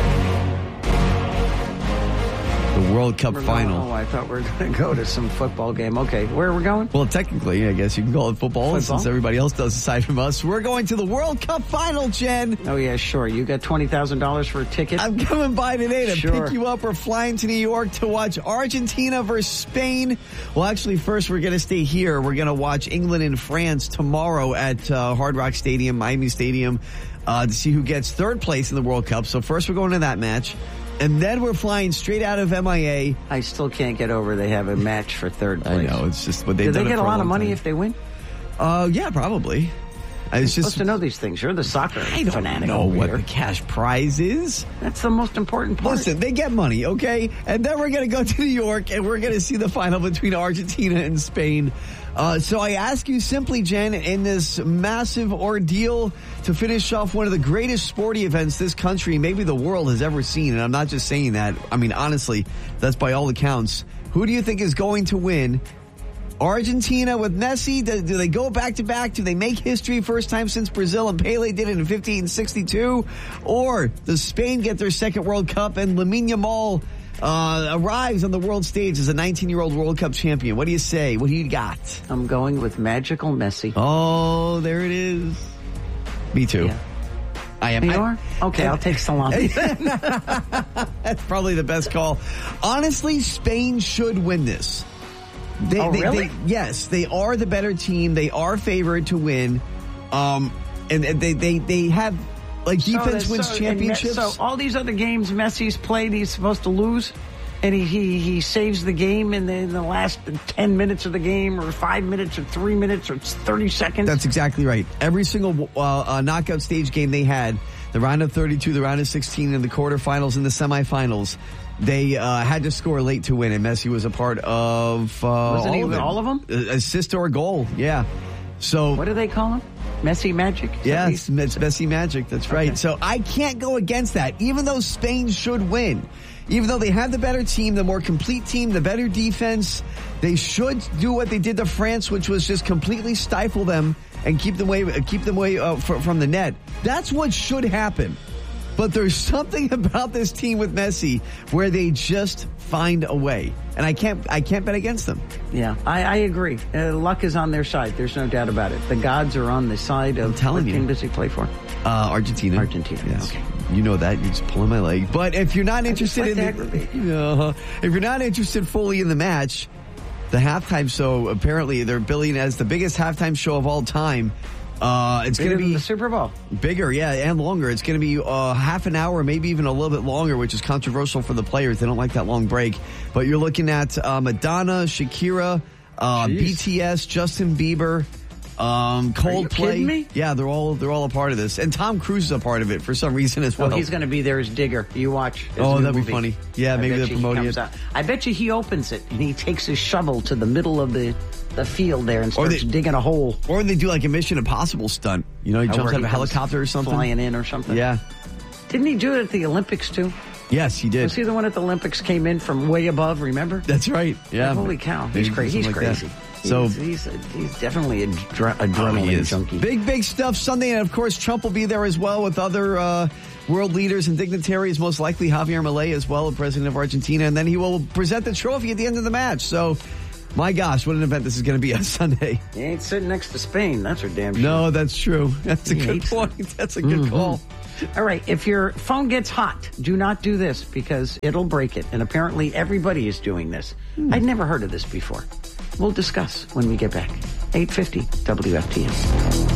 The World Cup We're final. Going, oh, I thought we were going to go to some football game. Okay, where are we going? Well, technically, I guess you can call it football, Football? since everybody else does aside from us. We're going to the World Cup final, Jen. Oh, yeah, sure. You got twenty thousand dollars for a ticket? I'm coming by today to Sure. pick you up. We're flying to New York to watch Argentina versus Spain. Well, actually, first we're going to stay here. We're going to watch England and France tomorrow at uh, Hard Rock Stadium, Miami Stadium, uh, to see who gets third place in the World Cup. So first we're going to that match. And then we're flying straight out of M I A. I still can't get over they have a match for third I place. know, it's just what they've Do they done it get a for a lot of long money time. if they win? Uh, yeah, probably. I You're was just supposed to know these things. You're the soccer I don't fanatic know over what here. the cash prize is. That's the most important part. Listen, they get money, okay? And then we're going to go to New York and we're going to see the final between Argentina and Spain. Uh, so I ask you simply, Jen, in this massive ordeal to finish off one of the greatest sporting events this country, maybe the world, has ever seen, and I'm not just saying that. I mean, honestly, that's by all accounts. Who do you think is going to win? Argentina with Messi, do, do they go back-to-back? Do they make history first time since Brazil and Pele did it in fifteen sixty-two? Or does Spain get their second World Cup and Lamine Yamal uh, arrives on the world stage as a nineteen-year-old World Cup champion? What do you say? What do you got? I'm going with magical Messi. Oh, there it is. Me too. Yeah. I am. You I- are? Okay, I'll take salami. That's probably the best call. Honestly, Spain should win this. They, Oh, they, really? they- yes, they are the better team. They are favored to win. Um, and and they, they, they have, like, defense So- wins so- and championships. So all these other games Messi's played, he's supposed to lose, and he he, he saves the game in the, in the last ten minutes of the game, or five minutes, or three minutes, or thirty seconds. That's exactly right. Every single uh, uh, knockout stage game they had, the round of thirty-two, the round of sixteen, and the quarterfinals and the semifinals, they uh, had to score late to win, and Messi was a part of uh, Wasn't all he of with it. all of them? Uh, Assist or goal, yeah. So What do they call him? Messi Magic? Is that yeah, what it's, it's Messi magic. That's right. Okay. So I can't go against that, even though Spain should win. Even though they have the better team, the more complete team, the better defense, they should do what they did to France, which was just completely stifle them and keep them away, keep them away uh, fr- from the net. That's what should happen. But there's something about this team with Messi where they just find a way. And I can't I can't bet against them. Yeah, I, I agree. Uh, luck is on their side. There's no doubt about it. The gods are on the side of... I'm telling what you. team does he play for? Uh, Argentina. Argentina, yes. Okay. You know that. You're just pulling my leg. But if you're not interested like in the, uh, if you're not interested fully in the match, the halftime show, apparently they're billing as the biggest halftime show of all time. Uh, it's going to be the Super Bowl. Bigger, yeah, and longer. It's going to be uh, half an hour, maybe even a little bit longer, which is controversial for the players. They don't like that long break. But you're looking at uh, Madonna, Shakira, uh, B T S, Justin Bieber, um, Coldplay. Are you kidding me? Yeah, they're all they're all a part of this, and Tom Cruise is a part of it for some reason as well. Oh, he's going to be there as Digger. You watch. his Oh, new that'd be movie. funny. Yeah, I maybe bet they're you he promoting comes it. out. I bet you he opens it and he takes his shovel to the middle of the the field there and starts they- digging a hole. Or they do like a Mission Impossible stunt. You know, he Oh, jumps where out of a he comes helicopter or something. flying in or something. Yeah. Didn't he do it at the Olympics too? Yes, he did. Was he the one at the Olympics came in from way above? Remember? That's right. Yeah. Holy cow, Maybe he's crazy. He's something like crazy. that. So- he's he's, a, he's definitely a dr- Oh, he adrenaline is. junkie. Big, big stuff Sunday. And of course, Trump will be there as well with other uh, world leaders and dignitaries, most likely Javier Milei as well, the president of Argentina. And then he will present the trophy at the end of the match. So, my gosh, what an event this is going to be on Sunday. He ain't sitting next to Spain. That's for damn sure. No, that's true. That's a He good hates point. That's a good Mhm. call. All right, if your phone gets hot, do not do this because it'll break it. And apparently everybody is doing this. Hmm. I'd never heard of this before. We'll discuss when we get back. eight fifty W F T M.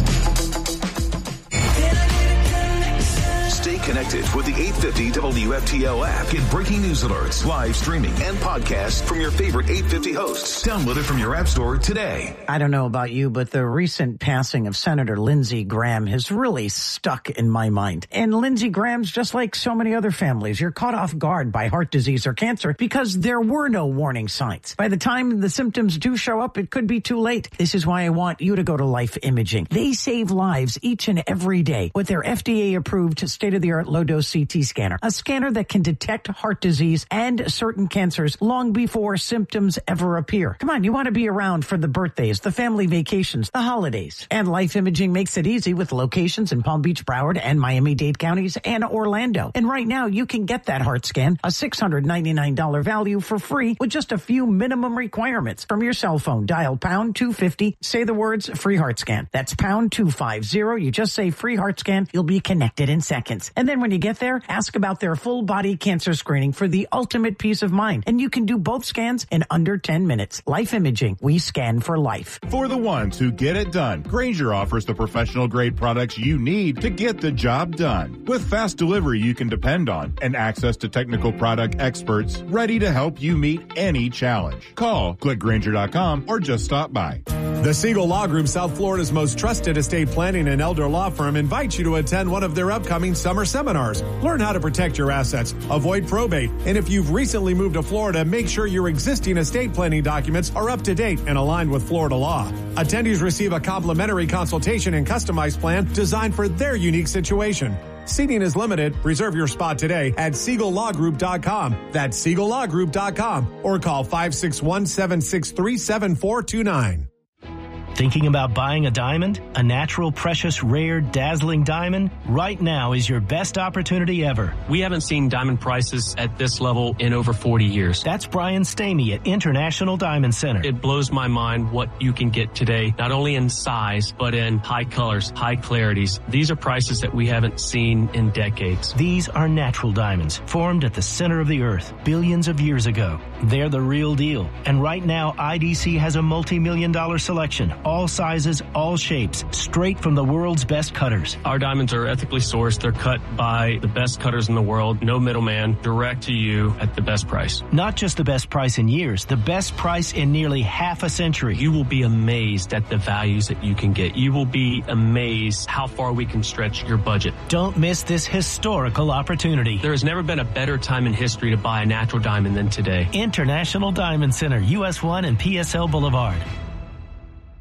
Stay connected with the eight fifty W F T L app. Get breaking news alerts, live streaming, and podcasts from your favorite eight fifty hosts. Download it from your app store today. I don't know about you, but the recent passing of Senator Lindsey Graham has really stuck in my mind. And Lindsey Graham's just like so many other families. You're caught off guard by heart disease or cancer because there were no warning signs. By the time the symptoms do show up, it could be too late. This is why I want you to go to Life Imaging. They save lives each and every day with their F D A-approved state-of-the-art low-dose C T scanner, a scanner that can detect heart disease and certain cancers long before symptoms ever appear. Come on, you want to be around for the birthdays, the family vacations, the holidays. And Life Imaging makes it easy with locations in Palm Beach, Broward, and Miami-Dade counties, and Orlando. And right now, you can get that heart scan, a six hundred ninety-nine dollars value for free with just a few minimum requirements. From your cell phone, dial pound two fifty, say the words free heart scan. That's pound two fifty. You just say free heart scan, you'll be connected in seconds. And then when you get there, ask about their full body cancer screening for the ultimate peace of mind. And you can do both scans in under ten minutes. Life Imaging, we scan for life. For the ones who get it done, Grainger offers the professional grade products you need to get the job done. With fast delivery you can depend on and access to technical product experts ready to help you meet any challenge. Call, click Grainger dot com, or just stop by. The Siegel Law Group, South Florida's most trusted estate planning and elder law firm, invites you to attend one of their upcoming summer seminars. Learn how to protect your assets, avoid probate, and if you've recently moved to Florida, make sure your existing estate planning documents are up to date and aligned with Florida law. Attendees receive a complimentary consultation and customized plan designed for their unique situation. Seating is limited. Reserve your spot today at Siegel Law Group dot com. That's Siegel Law Group dot com or call five six one, seven six three, seven four two nine. Thinking about buying a diamond? A natural, precious, rare, dazzling diamond? Right now is your best opportunity ever. We haven't seen diamond prices at this level in over forty years. That's Brian Stamey at International Diamond Center. It blows my mind what you can get today, not only in size, but in high colors, high clarities. These are prices that we haven't seen in decades. These are natural diamonds, formed at the center of the earth billions of years ago. They're the real deal. And right now, I D C has a multi-million dollar selection. All sizes, all shapes, straight from the world's best cutters. Our diamonds are ethically sourced. They're cut by the best cutters in the world. No middleman, direct to you at the best price. Not just the best price in years, the best price in nearly half a century. You will be amazed at the values that you can get. You will be amazed how far we can stretch your budget. Don't miss this historical opportunity. There has never been a better time in history to buy a natural diamond than today. International Diamond Center, U S one and P S L Boulevard.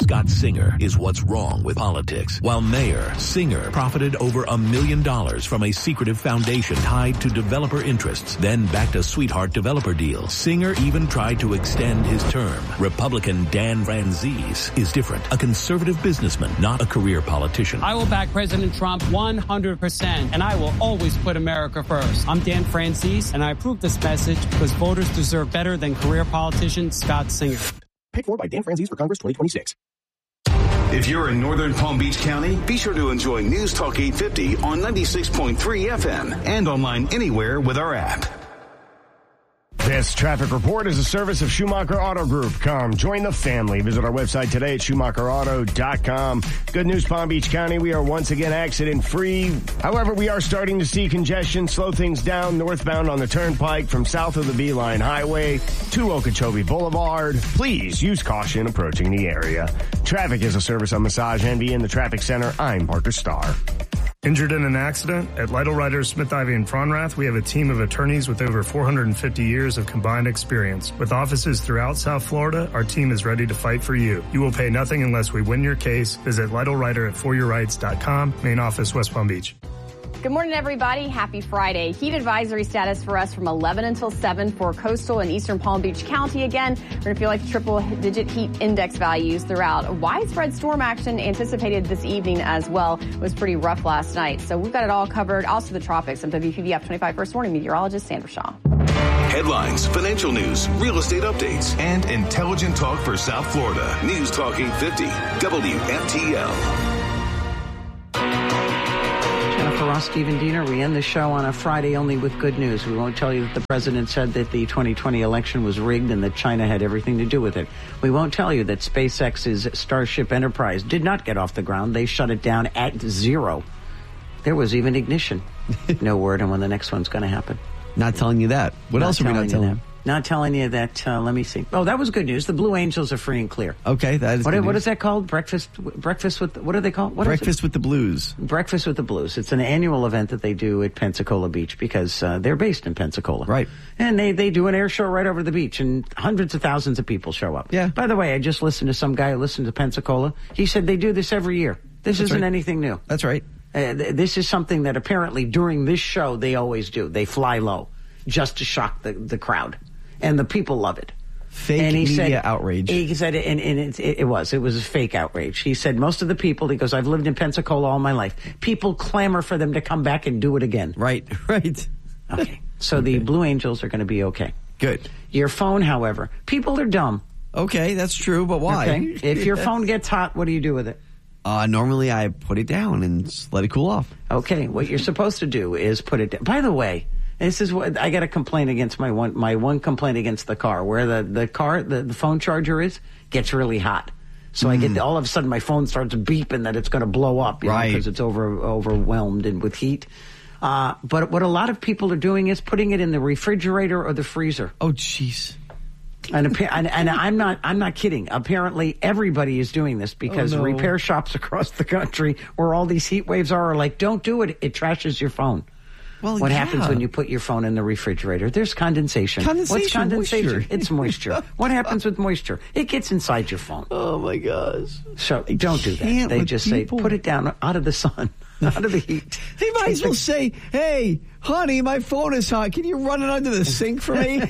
Scott Singer is what's wrong with politics. While Mayor Singer profited over a million dollars from a secretive foundation tied to developer interests, then backed a sweetheart developer deal. Singer even tried to extend his term. Republican Dan Franzese is different. A conservative businessman, not a career politician. I will back President Trump one hundred percent, and I will always put America first. I'm Dan Franzese, and I approve this message because voters deserve better than career politician Scott Singer. Paid for by Dan Franzese for Congress twenty twenty-six. If you're in northern Palm Beach County, be sure to enjoy News Talk eight fifty on ninety-six point three F M and online anywhere with our app. This traffic report is a service of Schumacher Auto Group. Come join the family. Visit our website today at Schumacher Auto dot com. Good news, Palm Beach County. We are once again accident free. However, we are starting to see congestion slow things down northbound on the Turnpike from south of the Beeline Highway to Okeechobee Boulevard. Please use caution approaching the area. Traffic is a service of Massage Envy in the Traffic Center. I'm Parker Starr. Injured in an accident? At Lytle Ryder, Smith Ivy and Fronrath, we have a team of attorneys with over four hundred fifty years of combined experience. With offices throughout South Florida, our team is ready to fight for you. You will pay nothing unless we win your case. Visit Lytle Ryder at for your rights dot com. Main office, West Palm Beach. Good morning, everybody. Happy Friday. Heat advisory status for us from eleven until seven for coastal and eastern Palm Beach County. Again, we're going to feel like triple-digit heat index values throughout. Widespread storm action anticipated this evening as well. It was pretty rough last night. So we've got it all covered. Also the tropics. I'm W P B F twenty-five First Warning meteorologist Sandra Shaw. Headlines, financial news, real estate updates, and intelligent talk for South Florida. News Talk eight fifty, W F T L. Ross, Stephen Diener. We end the show on a Friday only with good news. We won't tell you that the president said that the twenty twenty election was rigged and that China had everything to do with it. We won't tell you that SpaceX's Starship Enterprise did not get off the ground. They shut it down at zero. There was even ignition. No word on when the next one's going to happen. Not telling you that. What not else are we not telling you? Not telling you that, uh, let me see. Oh, that was good news. The Blue Angels are free and clear. Okay, that is what, good what news. is that called? Breakfast Breakfast with, what are they called? What Breakfast with the Blues. Breakfast with the Blues. It's an annual event that they do at Pensacola Beach because uh, they're based in Pensacola. Right. And they, they do an air show right over the beach and hundreds of thousands of people show up. Yeah. By the way, I just listened to some guy who listened to Pensacola. He said they do this every year. This That's isn't right. anything new. That's right. Uh, th- this is something that apparently during this show they always do. They fly low just to shock the, the crowd. And the people love it. Fake and he media said, outrage. He said, and, and it, it, it was. It was a fake outrage. He said most of the people, he goes, I've lived in Pensacola all my life. People clamor for them to come back and do it again. Right, right. Okay. So okay. The Blue Angels are going to be okay. Good. Your phone, however, people are dumb. Okay, that's true, but why? Okay. If your phone gets hot, what do you do with it? Uh, normally I put it down and just let it cool off. Okay. What you're supposed to do is put it down. By the way, this is what I got a complaint against my one my one complaint against the car where the the car the, the phone charger is gets really hot, so mm. I get the, all of a sudden my phone starts beeping that it's going to blow up, you right? Because it's over overwhelmed and with heat. Uh, but what a lot of people are doing is putting it in the refrigerator or the freezer. Oh, jeez. And, and and I'm not I'm not kidding. Apparently everybody is doing this because oh, no. repair shops across the country where all these heat waves are are like, don't do it. It trashes your phone. Well, what yeah. happens when you put your phone in the refrigerator? There's condensation. Condensation. What's condensation? Moisture. It's moisture. What happens with moisture? It gets inside your phone. Oh my gosh. So don't do that. They just people. say, put it down out of the sun, out of the heat. They might as well say, hey, honey, my phone is hot. Can you run it under the sink for me?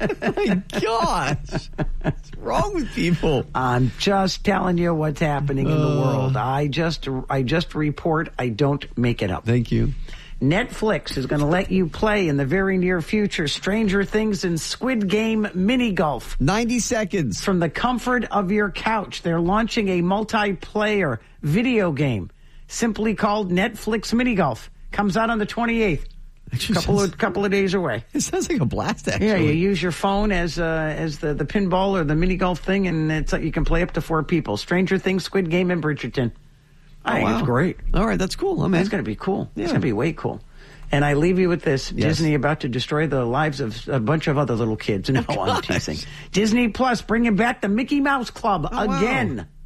My gosh. What's wrong with people? I'm just telling you what's happening in uh, the world. I just I just report. I don't make it up. Thank you. Netflix is going to let you play in the very near future Stranger Things and Squid Game mini golf. ninety seconds. From the comfort of your couch. They're launching a multiplayer video game simply called Netflix Mini Golf. Comes out on the twenty-eighth. A couple of, couple of days away. It sounds like a blast, actually. Yeah, you use your phone as uh, as the, the pinball or the mini golf thing, and it's like you can play up to four people. Stranger Things, Squid Game, and Bridgerton. I oh, think wow. it's great. All right, that's cool. I'm in. It's going to be cool. Yeah. It's going to be way cool. And I leave you with this. Yes. Disney about to destroy the lives of a bunch of other little kids. No, oh, I'm teasing. Disney Plus bringing back the Mickey Mouse Club oh, again.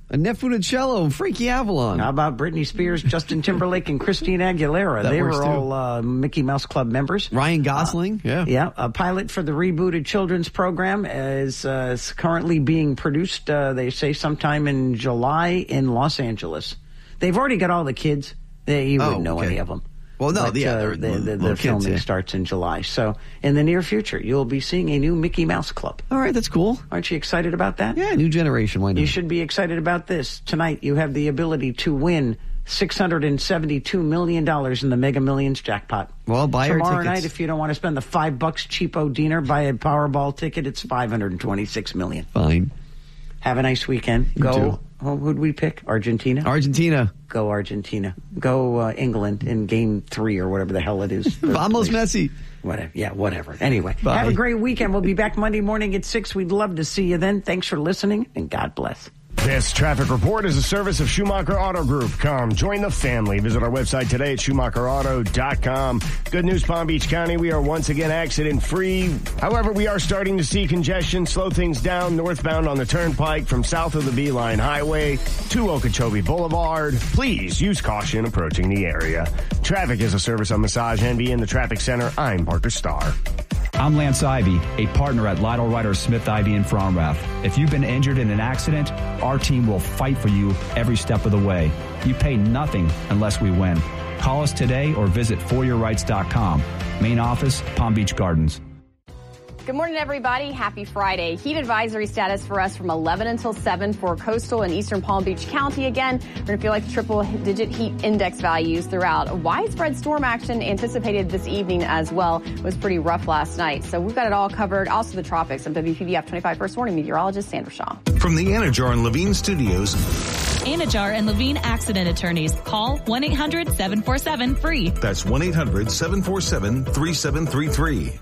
Annette Funicello and Frankie Avalon. How about Britney Spears, Justin Timberlake, and Christina Aguilera? That they works were too. all uh, Mickey Mouse Club members. Ryan Gosling, uh, yeah. Yeah, a pilot for the rebooted children's program is, uh, is currently being produced, uh, they say, sometime in July in Los Angeles. They've already got all the kids. They, you wouldn't Oh, know okay. any of them. Well, no, But, yeah, uh, they're the, little- the, little the kids, filming yeah. starts in July. So in the near future, you'll be seeing a new Mickey Mouse Club. All right, that's cool. Aren't you excited about that? Yeah, new generation. Why not? You should be excited about this. Tonight, you have the ability to win six hundred seventy-two million dollars in the Mega Millions jackpot. Well, buy our Tomorrow tickets. night, if you don't want to spend the five bucks cheapo dinner, buy a Powerball ticket. It's five hundred twenty-six million dollars. Fine. Have a nice weekend. You Go. too. Oh, who'd we pick? Argentina? Argentina. Go Argentina. Go uh, England in game three or whatever the hell it is. Vamos Messi. Whatever. Yeah, whatever. Anyway, Bye. have a great weekend. We'll be back Monday morning at six. We'd love to see you then. Thanks for listening, and God bless. This traffic report is a service of Schumacher Auto Group. Come join the family. Visit our website today at Schumacher Auto dot com. Good news, Palm Beach County. We are once again accident free. However, we are starting to see congestion slow things down northbound on the Turnpike from south of the Beeline Highway to Okeechobee Boulevard. Please use caution approaching the area. Traffic is a service of Massage Envy in the Traffic Center. I'm Parker Starr. I'm Lance Ivy, a partner at Lytle Ryder Smith Ivy in Fromrath. If you've been injured in an accident, our team will fight for you every step of the way. You pay nothing unless we win. Call us today or visit for your rights dot com. Main office, Palm Beach Gardens. Good morning, everybody. Happy Friday. Heat advisory status for us from eleven until seven for coastal and eastern Palm Beach County. Again, we're going to feel like triple-digit heat index values throughout. Widespread storm action anticipated this evening as well. It was pretty rough last night. So we've got it all covered. Also the tropics. I'm W P B F twenty-five First Warning Meteorologist Sandra Shaw. From the Anajar and Levine Studios. Anajar and Levine Accident Attorneys. Call one eight hundred seven four seven free. That's one eight hundred seven four seven three seven three three.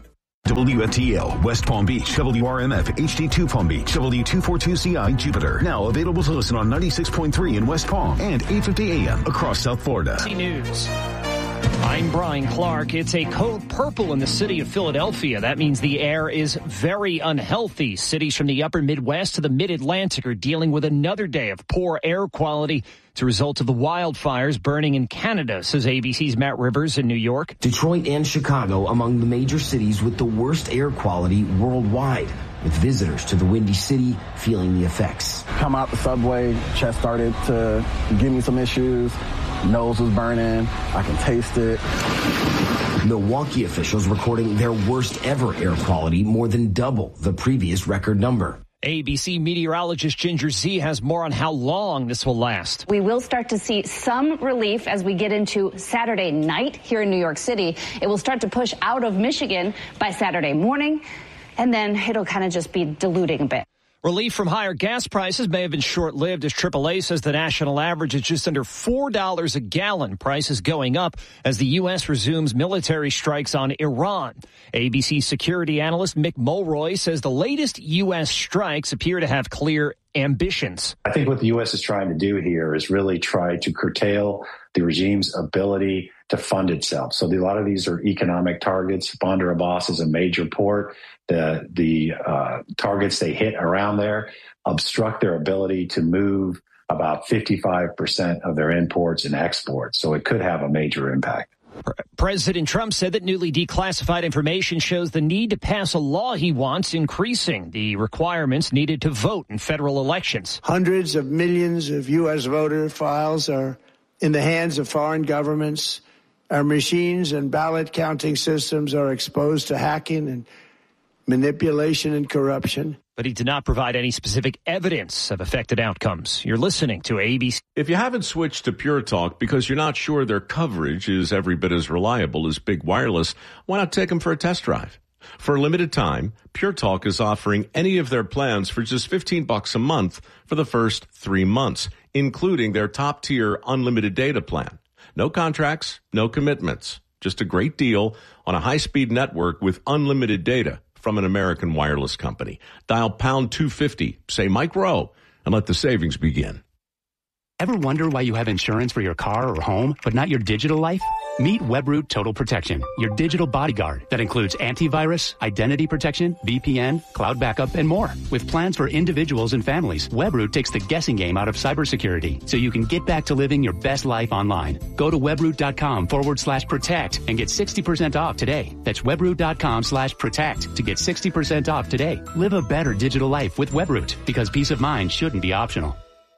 W F T L, West Palm Beach, W R M F, H D two Palm Beach, W two forty-two C I, Jupiter. Now available to listen on ninety-six point three in West Palm and eight fifty A M across South Florida. News. I'm Brian Clark. It's a code purple in the city of Philadelphia. That means the air is very unhealthy. Cities from the upper Midwest to the mid-Atlantic are dealing with another day of poor air quality. It's a result of the wildfires burning in Canada, says A B C's Matt Rivers in New York. Detroit and Chicago among the major cities with the worst air quality worldwide, with visitors to the Windy City feeling the effects. Come out the subway, chest started to give me some issues. Nose was burning. I can taste it. Milwaukee officials recording their worst ever air quality, more than double the previous record number. A B C meteorologist Ginger Z has more on how long this will last. We will start to see some relief as we get into Saturday night here in New York City. It will start to push out of Michigan by Saturday morning, and then it'll kind of just be diluting a bit. Relief from higher gas prices may have been short-lived as triple A says the national average is just under four dollars a gallon. Prices going up as the U S resumes military strikes on Iran. A B C security analyst Mick Mulroy says the latest U S strikes appear to have clear ambitions. I think what the U S is trying to do here is really try to curtail the regime's ability to fund itself. So the, a lot of these are economic targets. Bandar Abbas is a major port. The, the uh, targets they hit around there obstruct their ability to move about fifty-five percent of their imports and exports. So it could have a major impact. President Trump said that newly declassified information shows the need to pass a law he wants increasing the requirements needed to vote in federal elections. Hundreds of millions of U S voter files are in the hands of foreign governments. Our machines and ballot counting systems are exposed to hacking and manipulation and corruption. But he did not provide any specific evidence of affected outcomes. You're listening to A B C. If you haven't switched to Pure Talk because you're not sure their coverage is every bit as reliable as Big Wireless, why not take them for a test drive? For a limited time, Pure Talk is offering any of their plans for just fifteen bucks a month for the first three months, including their top-tier unlimited data plan. No contracts, no commitments, just a great deal on a high-speed network with unlimited data from an American wireless company. Dial pound two fifty, say Mike Rowe, and let the savings begin. Ever wonder why you have insurance for your car or home, but not your digital life? Meet Webroot Total Protection, your digital bodyguard that includes antivirus, identity protection, V P N, cloud backup, and more. With plans for individuals and families, Webroot takes the guessing game out of cybersecurity so you can get back to living your best life online. Go to webroot.com forward slash protect and get sixty percent off today. That's webroot.com slash protect to get sixty percent off today. Live a better digital life with Webroot, because peace of mind shouldn't be optional.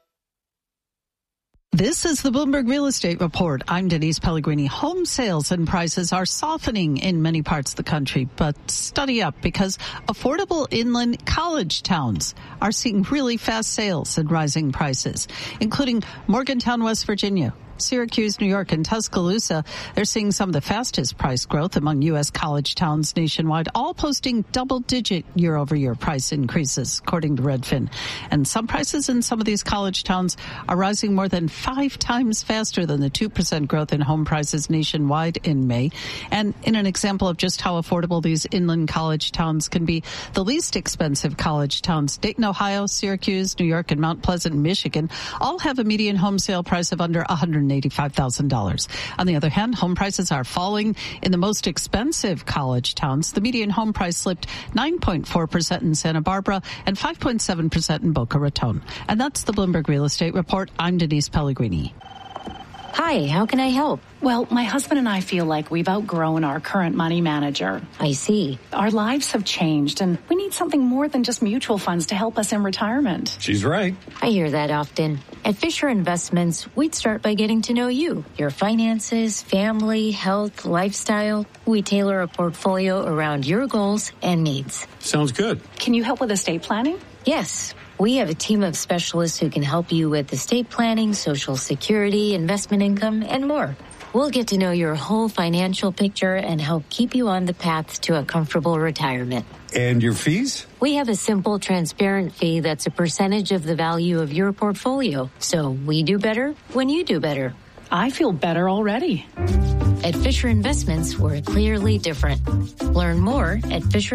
This is the Bloomberg Real Estate Report. I'm Denise Pellegrini. Home sales and prices are softening in many parts of the country, but study up because affordable inland college towns are seeing really fast sales and rising prices, including Morgantown, West Virginia, Syracuse, New York, and Tuscaloosa. They're seeing some of the fastest price growth among U S college towns nationwide, all posting double-digit year-over-year price increases, according to Redfin. And some prices in some of these college towns are rising more than five times faster than the two percent growth in home prices nationwide in May. And in an example of just how affordable these inland college towns can be, the least expensive college towns, Dayton, Ohio, Syracuse, New York, and Mount Pleasant, Michigan, all have a median home sale price of under one hundred eighty-five thousand dollars. On the other hand, home prices are falling in the most expensive college towns. The median home price slipped nine point four percent in Santa Barbara and five point seven percent in Boca Raton. And that's the Bloomberg Real Estate Report. I'm Denise Pellegrini. Hi, how can I help? Well, my husband and I feel like we've outgrown our current money manager. I see. Our lives have changed, and we need something more than just mutual funds to help us in retirement. She's right. I hear that often. At Fisher Investments, we'd start by getting to know you, your finances, family, health, lifestyle. We tailor a portfolio around your goals and needs. Sounds good. Can you help with estate planning? Yes. We have a team of specialists who can help you with estate planning, Social Security, investment income, and more. We'll get to know your whole financial picture and help keep you on the path to a comfortable retirement. And your fees? We have a simple, transparent fee that's a percentage of the value of your portfolio. So we do better when you do better. I feel better already. At Fisher Investments, we're clearly different. Learn more at Fisher